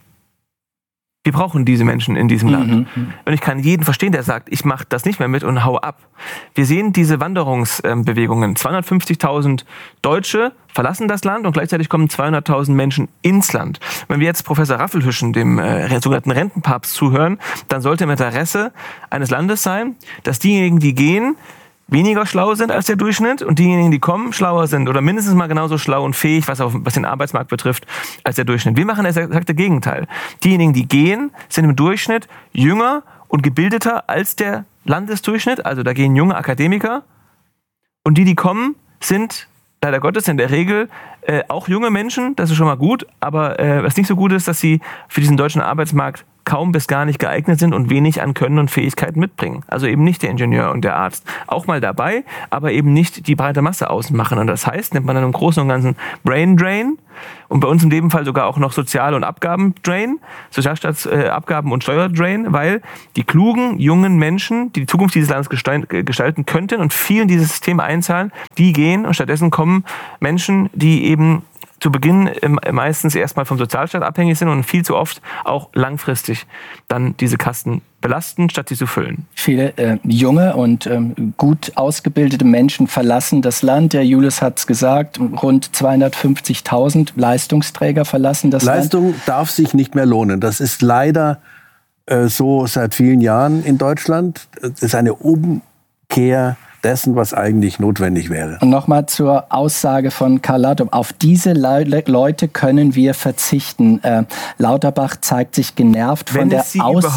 [SPEAKER 4] wir brauchen diese Menschen in diesem Land. Mhm. Und ich kann jeden verstehen, der sagt, ich mache das nicht mehr mit und hau ab. Wir sehen diese Wanderungsbewegungen. zweihundertfünfzigtausend Deutsche verlassen das Land und gleichzeitig kommen zweihunderttausend Menschen ins Land. Wenn wir jetzt Professor Raffelhüschen, dem äh, sogenannten Rentenpapst, zuhören, dann sollte im Interesse eines Landes sein, dass diejenigen, die gehen, weniger schlau sind als der Durchschnitt und diejenigen, die kommen, schlauer sind oder mindestens mal genauso schlau und fähig, was, auf, was den Arbeitsmarkt betrifft, als der Durchschnitt. Wir machen das exakte Gegenteil. Diejenigen, die gehen, sind im Durchschnitt jünger und gebildeter als der Landesdurchschnitt. Also da gehen junge Akademiker. Und die, die kommen, sind leider Gottes in der Regel äh, auch junge Menschen. Das ist schon mal gut. Aber äh, was nicht so gut ist, dass sie für diesen deutschen Arbeitsmarkt kaum bis gar nicht geeignet sind und wenig an Können und Fähigkeiten mitbringen. Also eben nicht der Ingenieur und der Arzt. Auch mal dabei, aber eben nicht die breite Masse ausmachen. Und das heißt, nimmt man dann im Großen und Ganzen Brain Drain und bei uns in dem Fall sogar auch noch Sozial- und Abgaben-Drain, Sozialstaatsabgaben- und Steuerdrain, weil die klugen, jungen Menschen, die die Zukunft dieses Landes gestalten könnten und viel in dieses System einzahlen, die gehen und stattdessen kommen Menschen, die eben zu Beginn meistens erstmal vom Sozialstaat abhängig sind und viel zu oft auch langfristig dann diese Kasten belasten, statt sie zu füllen.
[SPEAKER 2] Viele äh, junge und ähm, gut ausgebildete Menschen verlassen das Land. Der Julius hat es gesagt, rund zweihundertfünfzigtausend Leistungsträger verlassen das
[SPEAKER 3] Leistung
[SPEAKER 2] Land.
[SPEAKER 3] Leistung darf sich nicht mehr lohnen. Das ist leider äh, so seit vielen Jahren in Deutschland. Das ist eine Umkehr dessen, was eigentlich notwendig wäre.
[SPEAKER 2] Und nochmal zur Aussage von Karl Lauterbach. Auf diese Le Leute können wir verzichten. Äh, Lauterbach zeigt sich genervt
[SPEAKER 4] Wenn
[SPEAKER 2] von der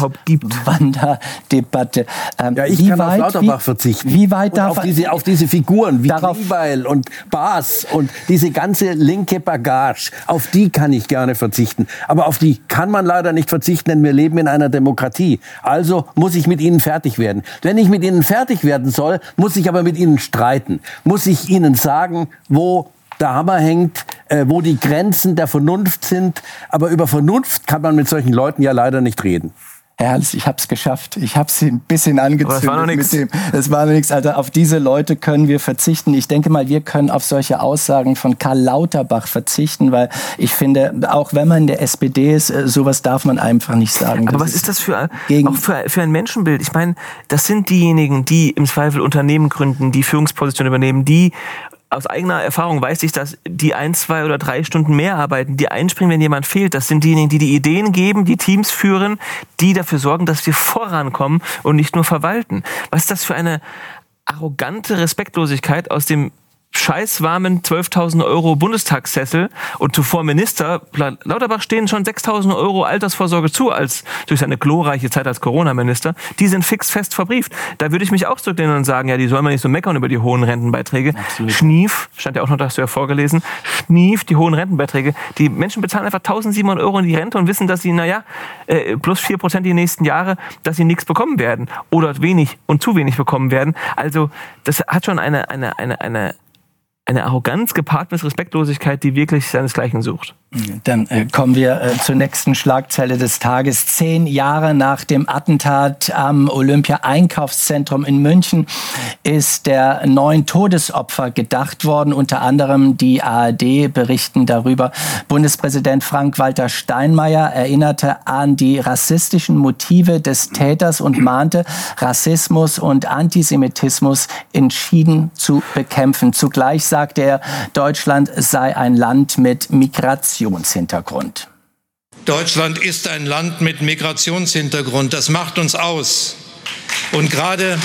[SPEAKER 2] Auswanderdebatte. Ähm,
[SPEAKER 3] ja, ich
[SPEAKER 2] wie
[SPEAKER 3] kann
[SPEAKER 2] weit,
[SPEAKER 3] auf Lauterbach
[SPEAKER 2] wie,
[SPEAKER 3] verzichten.
[SPEAKER 2] Wie weit
[SPEAKER 3] und
[SPEAKER 2] darf
[SPEAKER 3] auf diese, auf diese Figuren wie
[SPEAKER 2] darauf,
[SPEAKER 3] Klingbeil und Baas und diese ganze linke Bagage, auf die kann ich gerne verzichten. Aber auf die kann man leider nicht verzichten, denn wir leben in einer Demokratie. Also muss ich mit ihnen fertig werden. Wenn ich mit ihnen fertig werden soll, muss ich aber mit ihnen streiten. Muss ich ihnen sagen, wo der Hammer hängt, äh, wo die Grenzen der Vernunft sind. Aber über Vernunft kann man mit solchen Leuten ja leider nicht reden.
[SPEAKER 2] Herr Herrles, ich hab's geschafft. Ich hab's ein bisschen angezündet.
[SPEAKER 4] Das war noch nichts.
[SPEAKER 2] Das war noch nichts. Also auf diese Leute können wir verzichten. Ich denke mal, wir können auf solche Aussagen von Karl Lauterbach verzichten, weil ich finde, auch wenn man in der S P D ist, sowas darf man einfach nicht sagen.
[SPEAKER 4] Aber
[SPEAKER 2] das
[SPEAKER 4] was ist das für,
[SPEAKER 2] gegen
[SPEAKER 4] auch für, für ein Menschenbild? Ich meine, das sind diejenigen, die im Zweifel Unternehmen gründen, die Führungspositionen übernehmen, die aus eigener Erfahrung weiß ich, dass die ein, zwei oder drei Stunden mehr arbeiten, die einspringen, wenn jemand fehlt. Das sind diejenigen, die die Ideen geben, die Teams führen, die dafür sorgen, dass wir vorankommen und nicht nur verwalten. Was ist das für eine arrogante Respektlosigkeit aus dem scheißwarmen zwölftausend Euro Bundestagssessel und zuvor Minister. Lauterbach stehen schon sechstausend Euro Altersvorsorge zu, als durch seine glorreiche Zeit als Corona-Minister. Die sind fix fest verbrieft. Da würde ich mich auch zurücklehnen und sagen, ja, die sollen mal nicht so meckern über die hohen Rentenbeiträge. Absolut. Schnief, stand ja auch noch, das hast du ja vorgelesen, Schnief, die hohen Rentenbeiträge. Die Menschen bezahlen einfach eintausendsiebenhundert Euro in die Rente und wissen, dass sie, naja, äh, plus vier Prozent die nächsten Jahre, dass sie nichts bekommen werden. Oder wenig und zu wenig bekommen werden. Also, das hat schon eine, eine, eine, eine, Eine Arroganz gepaart mit Respektlosigkeit, die wirklich seinesgleichen sucht.
[SPEAKER 2] Dann äh, kommen wir äh, zur nächsten Schlagzeile des Tages. Zehn Jahre nach dem Attentat am Olympia-Einkaufszentrum in München ist der neuen Todesopfer gedacht worden. Unter anderem die A R D berichten darüber. Bundespräsident Frank-Walter Steinmeier erinnerte an die rassistischen Motive des Täters und mahnte, Rassismus und Antisemitismus entschieden zu bekämpfen. Zugleich sagte er, Deutschland sei ein Land mit Migrationshintergrund.
[SPEAKER 7] Deutschland ist ein Land mit Migrationshintergrund. Das macht uns aus. Und gerade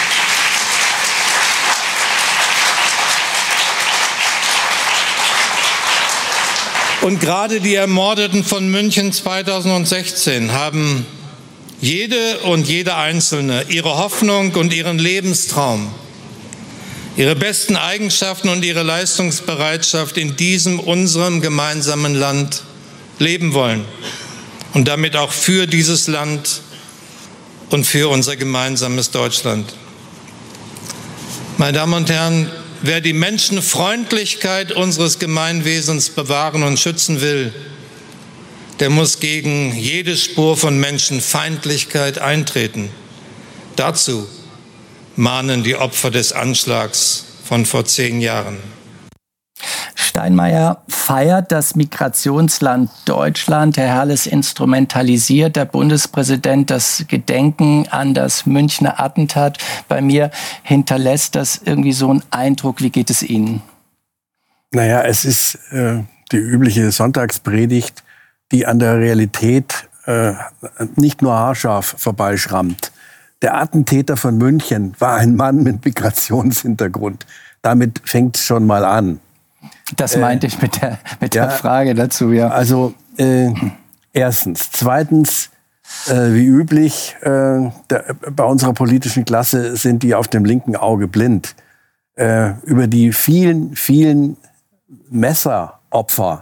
[SPEAKER 7] und gerade die Ermordeten von München zweitausendsechzehn haben jede und jeder Einzelne ihre Hoffnung und ihren Lebenstraum, ihre besten Eigenschaften und ihre Leistungsbereitschaft in diesem, unserem gemeinsamen Land leben wollen und damit auch für dieses Land und für unser gemeinsames Deutschland. Meine Damen und Herren, wer die Menschenfreundlichkeit unseres Gemeinwesens bewahren und schützen will, der muss gegen jede Spur von Menschenfeindlichkeit eintreten. Dazu mahnen die Opfer des Anschlags von vor zehn Jahren.
[SPEAKER 2] Steinmeier feiert das Migrationsland Deutschland. Herr Herles, instrumentalisiert der Bundespräsident das Gedenken an das Münchner Attentat. Bei mir hinterlässt das irgendwie so einen Eindruck. Wie geht es Ihnen?
[SPEAKER 3] Naja, es ist äh, die übliche Sonntagspredigt, die an der Realität äh, nicht nur haarscharf vorbeischrammt. Der Attentäter von München war ein Mann mit Migrationshintergrund. Damit fängt es schon mal an.
[SPEAKER 2] Das meinte äh, ich mit der, mit
[SPEAKER 3] ja,
[SPEAKER 2] der Frage dazu, ja.
[SPEAKER 3] Also äh, erstens. Zweitens, äh, wie üblich, äh, der, bei unserer politischen Klasse sind die auf dem linken Auge blind. Äh, über die vielen, vielen Messeropfer,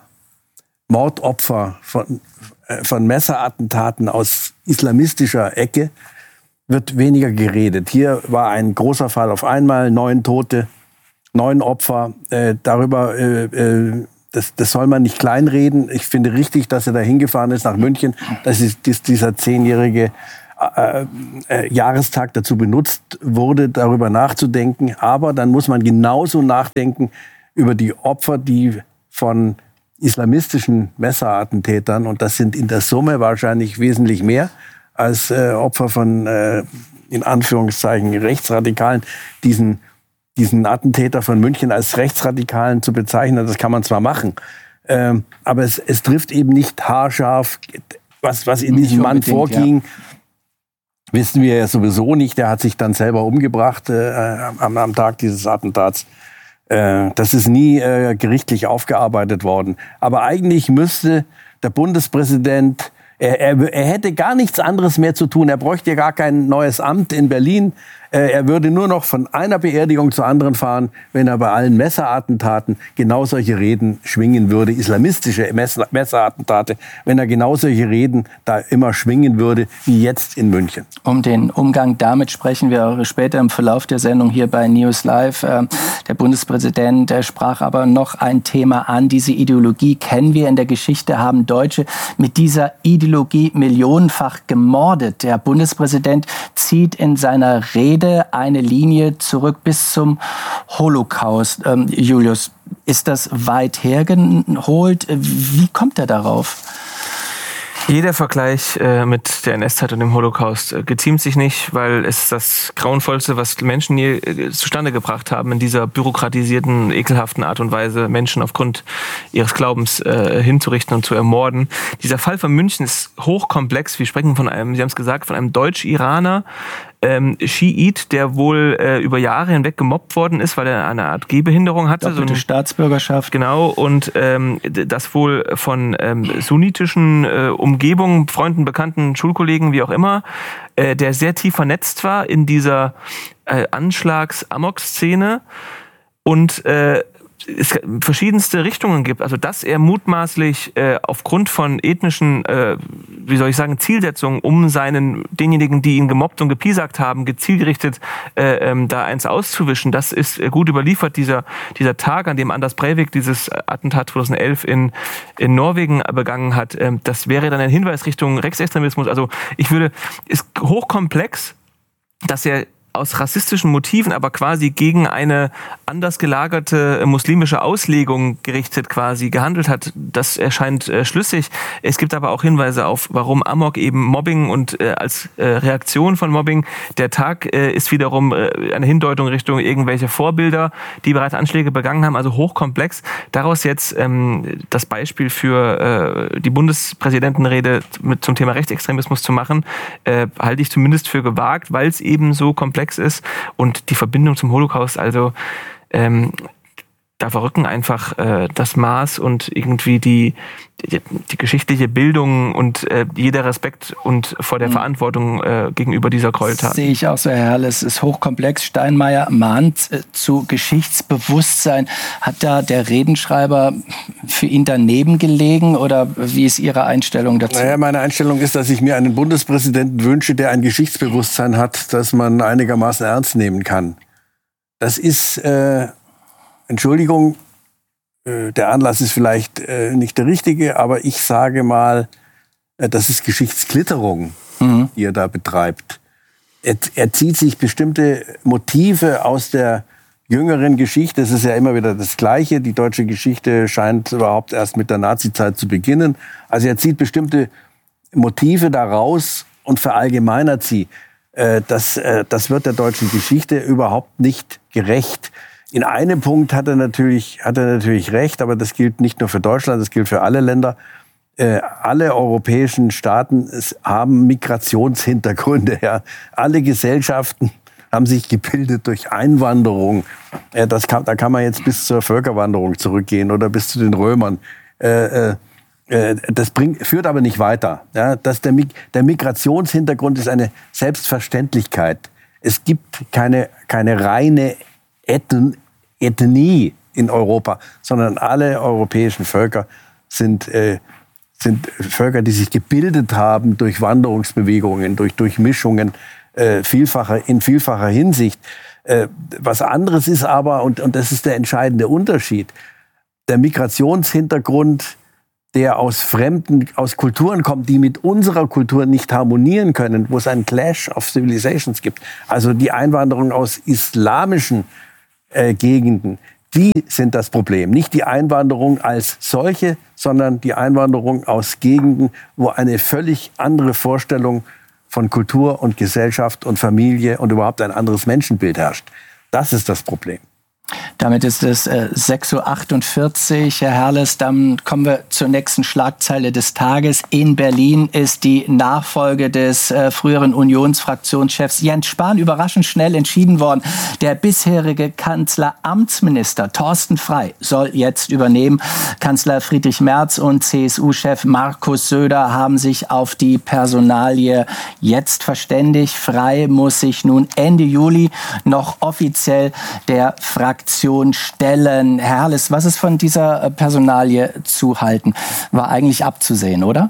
[SPEAKER 3] Mordopfer von, äh, von Messerattentaten aus islamistischer Ecke wird weniger geredet. Hier war ein großer Fall auf einmal, neun Tote, neun Opfer. Äh, darüber, äh, äh, das, das soll man nicht kleinreden. Ich finde richtig, dass er da hingefahren ist nach München, dass dieser zehnjährige äh, äh, Jahrestag dazu benutzt wurde, darüber nachzudenken. Aber dann muss man genauso nachdenken über die Opfer, die von islamistischen Messerattentätern, und das sind in der Summe wahrscheinlich wesentlich mehr als äh, Opfer von, äh, in Anführungszeichen, Rechtsradikalen, diesen diesen Attentäter von München als Rechtsradikalen zu bezeichnen, das kann man zwar machen, ähm, aber es, es trifft eben nicht haarscharf, was, was in diesem Mann vorging, ja. Wissen wir ja sowieso nicht. Der hat sich dann selber umgebracht äh, am, am Tag dieses Attentats. Äh, das ist nie äh, gerichtlich aufgearbeitet worden. Aber eigentlich müsste der Bundespräsident, er, er, er hätte gar nichts anderes mehr zu tun. Er bräuchte gar kein neues Amt in Berlin. Er würde nur noch von einer Beerdigung zur anderen fahren, wenn er bei allen Messerattentaten genau solche Reden schwingen würde, islamistische Messerattentate, wenn er genau solche Reden da immer schwingen würde, wie jetzt in München.
[SPEAKER 2] Um den Umgang damit sprechen wir auch später im Verlauf der Sendung hier bei News Live. Der Bundespräsident sprach aber noch ein Thema an. Diese Ideologie kennen wir in der Geschichte, haben Deutsche mit dieser Ideologie millionenfach gemordet. Der Bundespräsident zieht in seiner Rede eine Linie zurück bis zum Holocaust. Ähm, Julius, ist das weit hergeholt? Wie kommt er darauf?
[SPEAKER 4] Jeder Vergleich äh, mit der N S-Zeit und dem Holocaust äh, geziemt sich nicht, weil es das Grauenvollste, was Menschen je äh, zustande gebracht haben, in dieser bürokratisierten, ekelhaften Art und Weise, Menschen aufgrund ihres Glaubens äh, hinzurichten und zu ermorden. Dieser Fall von München ist hochkomplex. Wir sprechen von einem, Sie haben es gesagt, von einem Deutsch-Iraner, ähm, Schiit, der wohl äh, über Jahre hinweg gemobbt worden ist, weil er eine Art Gehbehinderung hatte.
[SPEAKER 2] Doppelte so eine Staatsbürgerschaft.
[SPEAKER 4] Genau, und ähm, das wohl von ähm, sunnitischen äh, Umgebungen, Freunden, Bekannten, Schulkollegen, wie auch immer, äh, der sehr tief vernetzt war in dieser äh, Anschlags-Amok-Szene und äh, es verschiedenste Richtungen gibt. Also dass er mutmaßlich äh, aufgrund von ethnischen, äh, wie soll ich sagen, Zielsetzungen, um seinen denjenigen, die ihn gemobbt und gepiesackt haben, gezielgerichtet äh, ähm, da eins auszuwischen, das ist äh, gut überliefert. Dieser dieser Tag, an dem Anders Breivik dieses Attentat zweitausendelf in in Norwegen begangen hat, äh, das wäre dann ein Hinweis Richtung Rechtsextremismus. Also ich würde, ist hochkomplex, dass er aus rassistischen Motiven, aber quasi gegen eine anders gelagerte muslimische Auslegung gerichtet quasi gehandelt hat. Das erscheint äh, schlüssig. Es gibt aber auch Hinweise auf, warum Amok eben Mobbing und äh, als äh, Reaktion von Mobbing. Der Tag äh, ist wiederum äh, eine Hindeutung Richtung irgendwelche Vorbilder, die bereits Anschläge begangen haben, also hochkomplex. Daraus jetzt ähm, das Beispiel für äh, die Bundespräsidentenrede mit zum Thema Rechtsextremismus zu machen, äh, halte ich zumindest für gewagt, weil es eben so komplex ist und die Verbindung zum Holocaust, also ähm, da verrücken einfach äh, das Maß und irgendwie die, die, die geschichtliche Bildung und äh, jeder Respekt und vor der mhm. Verantwortung äh, gegenüber dieser Gräueltat.
[SPEAKER 2] Sehe ich auch so, Herr Herrle. Es ist hochkomplex. Steinmeier mahnt äh, zu Geschichtsbewusstsein. Hat da der Redenschreiber für ihn daneben gelegen oder wie ist Ihre Einstellung dazu?
[SPEAKER 3] Naja, meine Einstellung ist, dass ich mir einen Bundespräsidenten wünsche, der ein Geschichtsbewusstsein hat, das man einigermaßen ernst nehmen kann. Das ist... Äh Entschuldigung, der Anlass ist vielleicht nicht der richtige, aber ich sage mal, das ist Geschichtsklitterung, mhm. die er da betreibt. Er, er zieht sich bestimmte Motive aus der jüngeren Geschichte. Es ist ja immer wieder das Gleiche. Die deutsche Geschichte scheint überhaupt erst mit der Nazizeit zu beginnen. Also er zieht bestimmte Motive daraus und verallgemeinert sie. Das, das wird der deutschen Geschichte überhaupt nicht gerecht. In einem Punkt hat er natürlich, hat er natürlich recht, aber das gilt nicht nur für Deutschland, das gilt für alle Länder. Äh, alle europäischen Staaten haben Migrationshintergründe. Ja. Alle Gesellschaften haben sich gebildet durch Einwanderung. Äh, das kann, da kann man jetzt bis zur Völkerwanderung zurückgehen oder bis zu den Römern. Äh, äh, Das bringt, führt aber nicht weiter. Ja, dass der, der Migrationshintergrund ist eine Selbstverständlichkeit. Es gibt keine, keine reine Ethen, Ethnie in Europa, sondern alle europäischen Völker sind, äh, sind Völker, die sich gebildet haben durch Wanderungsbewegungen, durch Durchmischungen äh, vielfacher, in vielfacher Hinsicht. Äh, was anderes ist aber, und, und das ist der entscheidende Unterschied, der Migrationshintergrund, der aus fremden, aus Kulturen kommt, die mit unserer Kultur nicht harmonieren können, wo es einen Clash of Civilizations gibt. Also die Einwanderung aus islamischen äh, Gegenden, die sind das Problem. Nicht die Einwanderung als solche, sondern die Einwanderung aus Gegenden, wo eine völlig andere Vorstellung von Kultur und Gesellschaft und Familie und überhaupt ein anderes Menschenbild herrscht. Das ist das Problem.
[SPEAKER 2] Damit ist es äh, sechs Uhr achtundvierzig, Herr Herles. Dann kommen wir zur nächsten Schlagzeile des Tages. In Berlin ist die Nachfolge des äh, früheren Unionsfraktionschefs Jens Spahn überraschend schnell entschieden worden. Der bisherige Kanzleramtsminister Thorsten Frey soll jetzt übernehmen. Kanzler Friedrich Merz und C S U-Chef Markus Söder haben sich auf die Personalie jetzt verständigt. Frey muss sich nun Ende Juli noch offiziell der Fraktion stellen. Herr Herles, was ist von dieser Personalie zu halten? War eigentlich abzusehen, oder?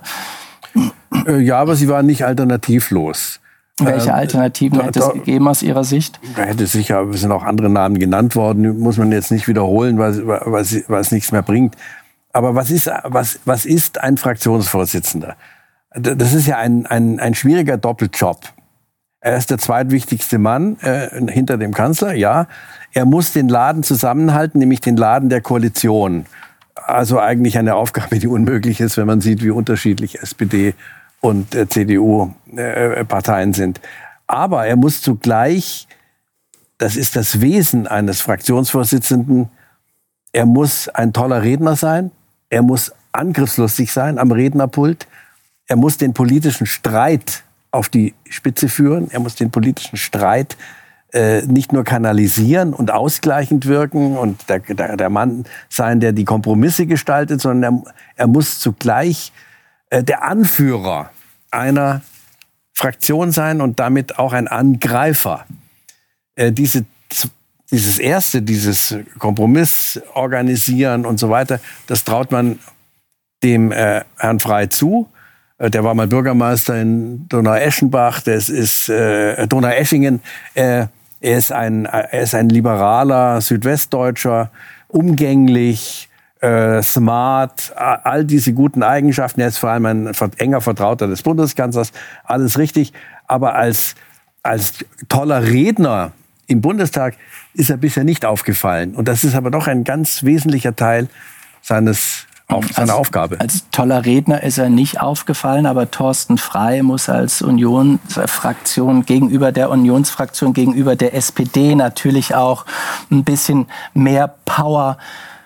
[SPEAKER 3] Ja, aber sie war nicht alternativlos.
[SPEAKER 2] Welche Alternativen ähm, hätte es gegeben aus Ihrer Sicht?
[SPEAKER 3] Da hätte sicher, es sind auch andere Namen genannt worden, muss man jetzt nicht wiederholen, weil, weil, weil es nichts mehr bringt. Aber was ist, was, was ist ein Fraktionsvorsitzender? Das ist ja ein, ein, ein schwieriger Doppeljob. Er ist der zweitwichtigste Mann äh, hinter dem Kanzler, ja. Er muss den Laden zusammenhalten, nämlich den Laden der Koalition. Also eigentlich eine Aufgabe, die unmöglich ist, wenn man sieht, wie unterschiedlich S P D und äh, C D U-Parteien äh, sind. Aber er muss zugleich, das ist das Wesen eines Fraktionsvorsitzenden, er muss ein toller Redner sein, er muss angriffslustig sein am Rednerpult, er muss den politischen Streit auf die Spitze führen, er muss den politischen Streit äh, nicht nur kanalisieren und ausgleichend wirken und der, der, der Mann sein, der die Kompromisse gestaltet, sondern er, er muss zugleich äh, der Anführer einer Fraktion sein und damit auch ein Angreifer. Äh, diese, dieses Erste, dieses Kompromiss organisieren und so weiter, das traut man dem äh, Herrn Frey zu. Der war mal Bürgermeister in Donaueschenbach, das ist äh, Donaueschingen. Äh, er, ist ein, er ist ein liberaler Südwestdeutscher, umgänglich, äh, smart, all diese guten Eigenschaften. Er ist vor allem ein enger Vertrauter des Bundeskanzlers, alles richtig. Aber als, als toller Redner im Bundestag ist er bisher nicht aufgefallen. Und das ist aber doch ein ganz wesentlicher Teil seines Auf seine als, Aufgabe.
[SPEAKER 2] Als toller Redner ist er nicht aufgefallen, aber Thorsten Frey muss als Unionsfraktion gegenüber der Unionsfraktion, gegenüber der S P D natürlich auch ein bisschen mehr Power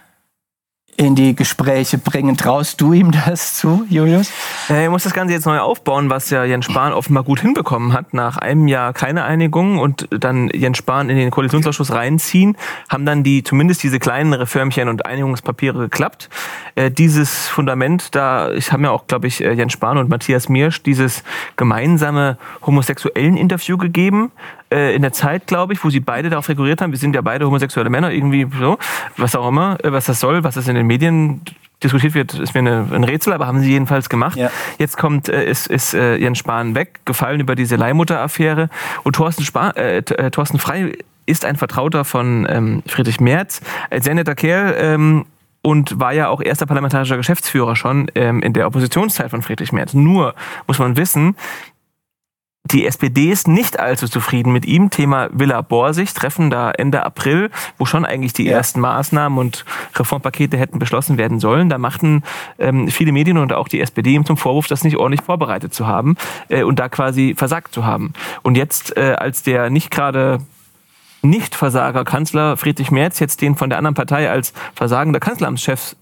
[SPEAKER 2] in die Gespräche bringen. Traust du ihm das zu, Julius?
[SPEAKER 4] Er muss das Ganze jetzt neu aufbauen, was ja Jens Spahn offenbar gut hinbekommen hat. Nach einem Jahr keine Einigung und dann Jens Spahn in den Koalitionsausschuss reinziehen, haben dann die zumindest diese kleinen Reformchen und Einigungspapiere geklappt. Äh, dieses Fundament, da ich haben ja auch, glaube ich, Jens Spahn und Matthias Miersch dieses gemeinsame homosexuellen Interview gegeben, äh, in der Zeit, glaube ich, wo sie beide darauf rekurriert haben, wir sind ja beide homosexuelle Männer, irgendwie so, was auch immer, äh, was das soll, was das in den Medien diskutiert wird, ist mir eine, ein Rätsel, aber haben sie jedenfalls gemacht. Ja. Jetzt kommt, äh, ist, ist äh, Jens Spahn weg, gefallen über diese Leihmutter-Affäre und Thorsten, Spahn, äh, Thorsten Frey ist ein Vertrauter von ähm, Friedrich Merz, ein sehr netter Kerl, ähm, und war ja auch erster parlamentarischer Geschäftsführer schon ähm, in der Oppositionszeit von Friedrich Merz. Nur muss man wissen, die S P D ist nicht allzu zufrieden mit ihm. Thema Villa Borsig, Treffen da Ende April, wo schon eigentlich die ja. ersten Maßnahmen und Reformpakete hätten beschlossen werden sollen. Da machten ähm, viele Medien und auch die S P D ihm zum Vorwurf, das nicht ordentlich vorbereitet zu haben äh, und da quasi versagt zu haben. Und jetzt, äh, als der nicht gerade Nicht-Versager Kanzler Friedrich Merz jetzt den von der anderen Partei als versagender Kanzleramtschef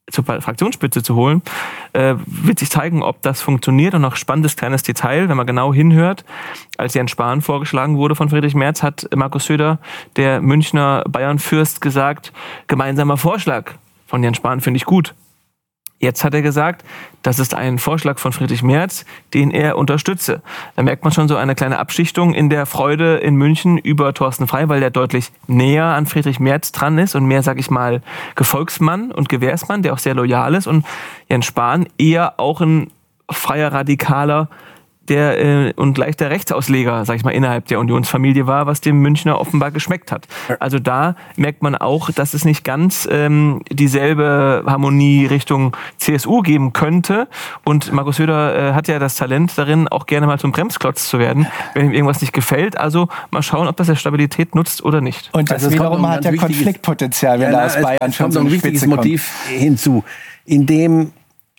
[SPEAKER 4] zur Fraktionsspitze zu holen, äh, wird sich zeigen, ob das funktioniert. Und noch spannendes kleines Detail, wenn man genau hinhört, als Jens Spahn vorgeschlagen wurde von Friedrich Merz, hat Markus Söder, der Münchner Bayernfürst, gesagt, gemeinsamer Vorschlag von Jens Spahn finde ich gut. Jetzt hat er gesagt, das ist ein Vorschlag von Friedrich Merz, den er unterstütze. Da merkt man schon so eine kleine Abschichtung in der Freude in München über Thorsten Frey, weil der deutlich näher an Friedrich Merz dran ist und mehr, sag ich mal, Gefolgsmann und Gewährsmann, der auch sehr loyal ist. Und Jens Spahn eher auch ein freier Radikaler, der äh, und leichter Rechtsausleger, sag ich mal, innerhalb der Unionsfamilie war, was dem Münchner offenbar geschmeckt hat. Also da merkt man auch, dass es nicht ganz ähm, dieselbe Harmonie Richtung C S U geben könnte. Und Markus Söder äh, hat ja das Talent darin, auch gerne mal zum Bremsklotz zu werden, wenn ihm irgendwas nicht gefällt. Also mal schauen, ob das der Stabilität nutzt oder nicht.
[SPEAKER 2] Und das
[SPEAKER 3] also
[SPEAKER 2] wiederum hat ja Konfliktpotenzial, wenn
[SPEAKER 3] ja,
[SPEAKER 2] da aus Bayern
[SPEAKER 3] schon so ein wichtiges Motiv hinzu, in dem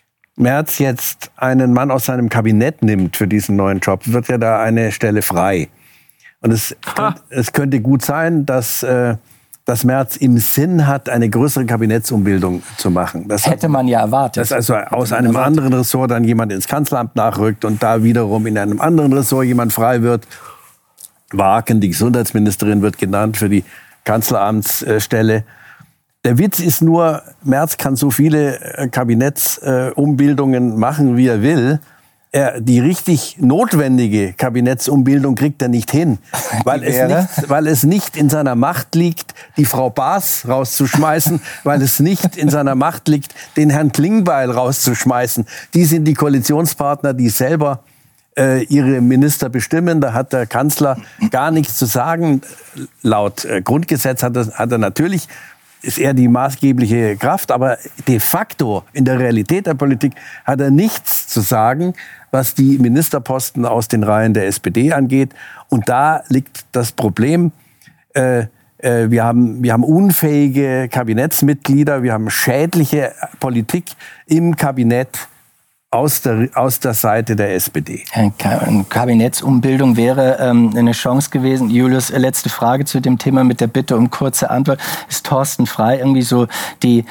[SPEAKER 3] Merz jetzt einen Mann aus seinem Kabinett nimmt für diesen neuen Job, wird ja da eine Stelle frei. Und es, es könnte gut sein, dass, äh, dass Merz im Sinn hat, eine größere Kabinettsumbildung zu machen. Das
[SPEAKER 2] hätte man ja erwartet.
[SPEAKER 3] Dass also aus einem anderen Ressort dann jemand ins Kanzleramt nachrückt und da wiederum in einem anderen Ressort jemand frei wird. Wagen, die Gesundheitsministerin, wird genannt für die Kanzleramtsstelle. Der Witz ist nur, Merz kann so viele Kabinettsumbildungen machen, wie er will. Er, die richtig notwendige Kabinettsumbildung kriegt er nicht hin, weil es nicht, weil es nicht in seiner Macht liegt, die Frau Baas rauszuschmeißen, weil es nicht in seiner Macht liegt, den Herrn Klingbeil rauszuschmeißen. Die sind die Koalitionspartner, die selber äh, ihre Minister bestimmen. Da hat der Kanzler gar nichts zu sagen. Laut äh, Grundgesetz hat er, hat er natürlich ist er die maßgebliche Kraft, aber de facto in der Realität der Politik hat er nichts zu sagen, was die Ministerposten aus den Reihen der S P D angeht. Und da liegt das Problem. Äh, äh, wir haben, wir haben unfähige Kabinettsmitglieder, wir haben schädliche Politik im Kabinett aus der, aus der Seite der S P D.
[SPEAKER 2] Eine Kabinettsumbildung wäre ähm, eine Chance gewesen. Julius, letzte Frage zu dem Thema mit der Bitte um kurze Antwort. Ist Thorsten Frey irgendwie so die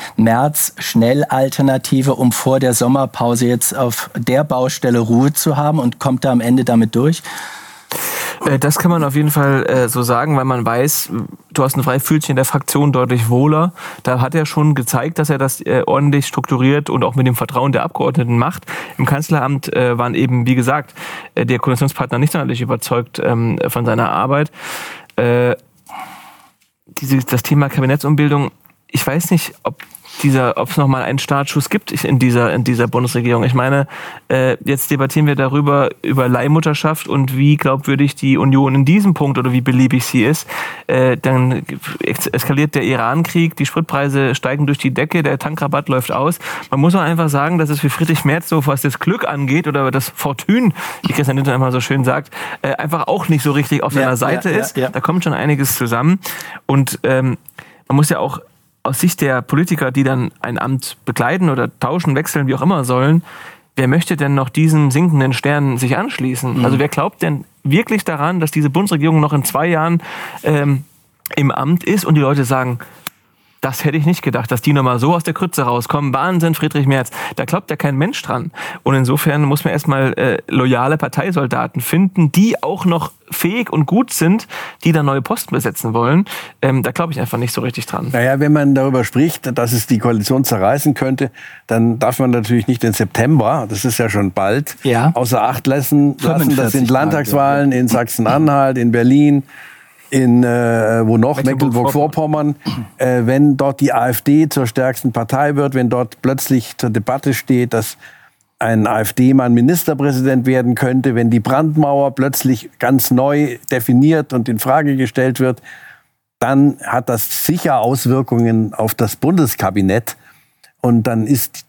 [SPEAKER 2] Merz-Schnell-Alternative, um vor der Sommerpause jetzt auf der Baustelle Ruhe zu haben und kommt da am Ende damit durch?
[SPEAKER 4] Das kann man auf jeden Fall äh, so sagen, weil man weiß, Thorsten Frey fühlt sich in der Fraktion deutlich wohler. Da hat er schon gezeigt, dass er das äh, ordentlich strukturiert und auch mit dem Vertrauen der Abgeordneten macht. Im Kanzleramt äh, waren eben, wie gesagt, äh, der Koalitionspartner nicht sonderlich überzeugt ähm, von seiner Arbeit. Äh, diese, das Thema Kabinettsumbildung, ich weiß nicht, ob dieser, ob es noch mal einen Startschuss gibt in dieser in dieser Bundesregierung. Ich meine, äh, jetzt debattieren wir darüber über Leihmutterschaft und wie glaubwürdig die Union in diesem Punkt oder wie beliebig sie ist. Äh, dann eskaliert der Iran-Krieg, die Spritpreise steigen durch die Decke, der Tankrabatt läuft aus. Man muss auch einfach sagen, dass es für Friedrich Merz so, was das Glück angeht oder das Fortune, wie Christian Lindner immer so schön sagt, äh, einfach auch nicht so richtig auf seiner ja, Seite ja, ist. Ja, ja. Da kommt schon einiges zusammen und ähm, man muss ja auch aus Sicht der Politiker, die dann ein Amt bekleiden oder tauschen, wechseln, wie auch immer sollen, wer möchte denn noch diesen sinkenden Sternen sich anschließen? Mhm. Also wer glaubt denn wirklich daran, dass diese Bundesregierung noch in zwei Jahren ähm, im Amt ist und die Leute sagen, das hätte ich nicht gedacht, dass die nochmal so aus der Krütze rauskommen. Wahnsinn, Friedrich Merz. Da glaubt ja kein Mensch dran. Und insofern muss man erstmal äh, loyale Parteisoldaten finden, die auch noch fähig und gut sind, die dann neue Posten besetzen wollen. Ähm, da glaube ich einfach nicht so richtig dran.
[SPEAKER 3] Naja, wenn man darüber spricht, dass es die Koalition zerreißen könnte, dann darf man natürlich nicht den September, das ist ja schon bald, ja. außer Acht lassen. lassen. Das sind Landtagswahlen in Sachsen-Anhalt, in Berlin, in äh, wo noch Mecklenburg-Vorpommern, äh, wenn dort die AfD zur stärksten Partei wird, wenn dort plötzlich zur Debatte steht, dass ein AfD-Mann Ministerpräsident werden könnte, wenn die Brandmauer plötzlich ganz neu definiert und in Frage gestellt wird, dann hat das sicher Auswirkungen auf das Bundeskabinett. Und dann ist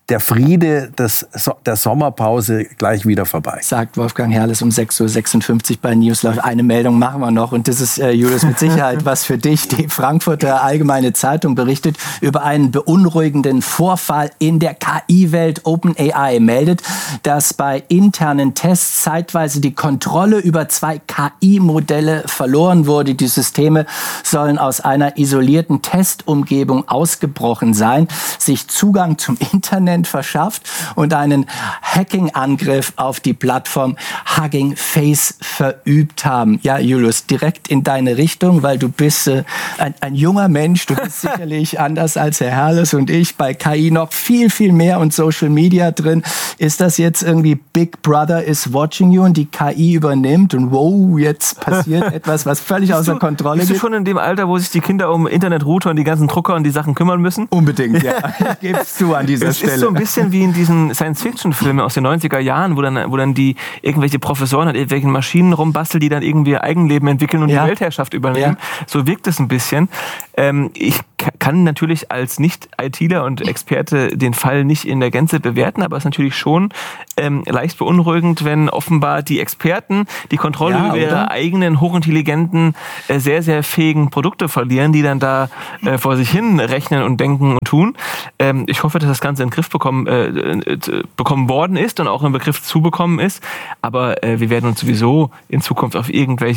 [SPEAKER 3] der Friede des, der Sommerpause gleich wieder vorbei.
[SPEAKER 2] Sagt Wolfgang Herrles um sechs Uhr sechsundfünfzig bei Newslauf. Eine Meldung machen wir noch und das ist, äh, Julius, mit Sicherheit was für dich. Die Frankfurter Allgemeine Zeitung berichtet über einen beunruhigenden Vorfall in der K I-Welt. OpenAI meldet, dass bei internen Tests zeitweise die Kontrolle über zwei K I-Modelle verloren wurde. Die Systeme sollen aus einer isolierten Testumgebung ausgebrochen sein, sich Zugang zum Internet verschafft und einen Hacking-Angriff auf die Plattform Hugging Face verübt haben. Ja, Julius, direkt in deine Richtung, weil du bist äh, ein, ein junger Mensch, du bist sicherlich anders als Herr Herrles und ich bei K I noch viel, viel mehr und Social Media drin. Ist das jetzt irgendwie Big Brother is watching you und die K I übernimmt und wow, jetzt passiert etwas, was völlig außer
[SPEAKER 4] du,
[SPEAKER 2] Kontrolle
[SPEAKER 4] bist
[SPEAKER 2] geht?
[SPEAKER 4] Bist du schon in dem Alter, wo sich die Kinder um Internetrouter und die ganzen Drucker und die Sachen kümmern müssen?
[SPEAKER 2] Unbedingt, ja. Gibst du an dieser
[SPEAKER 4] es
[SPEAKER 2] Stelle.
[SPEAKER 4] Es ist so ein bisschen wie in diesen Science-Fiction-Filmen aus den neunziger Jahren, wo dann, wo dann die irgendwelche Professoren an irgendwelchen Maschinen rumbasteln, die dann irgendwie ihr Eigenleben entwickeln und ja. die Weltherrschaft übernehmen. Ja. So wirkt es ein bisschen. Ähm, ich kann natürlich als Nicht-ITler und Experte den Fall nicht in der Gänze bewerten, aber es ist natürlich schon ähm, leicht beunruhigend, wenn offenbar die Experten die Kontrolle ja, über ihre eigenen hochintelligenten, äh, sehr, sehr fähigen Produkte verlieren, die dann da äh, vor sich hin rechnen und denken und tun. Ähm, ich hoffe, dass das Ganze in den Griff bekommen, äh, äh, bekommen worden ist und auch im Begriff zu bekommen ist, aber äh, wir werden uns sowieso in Zukunft auf irgendwelche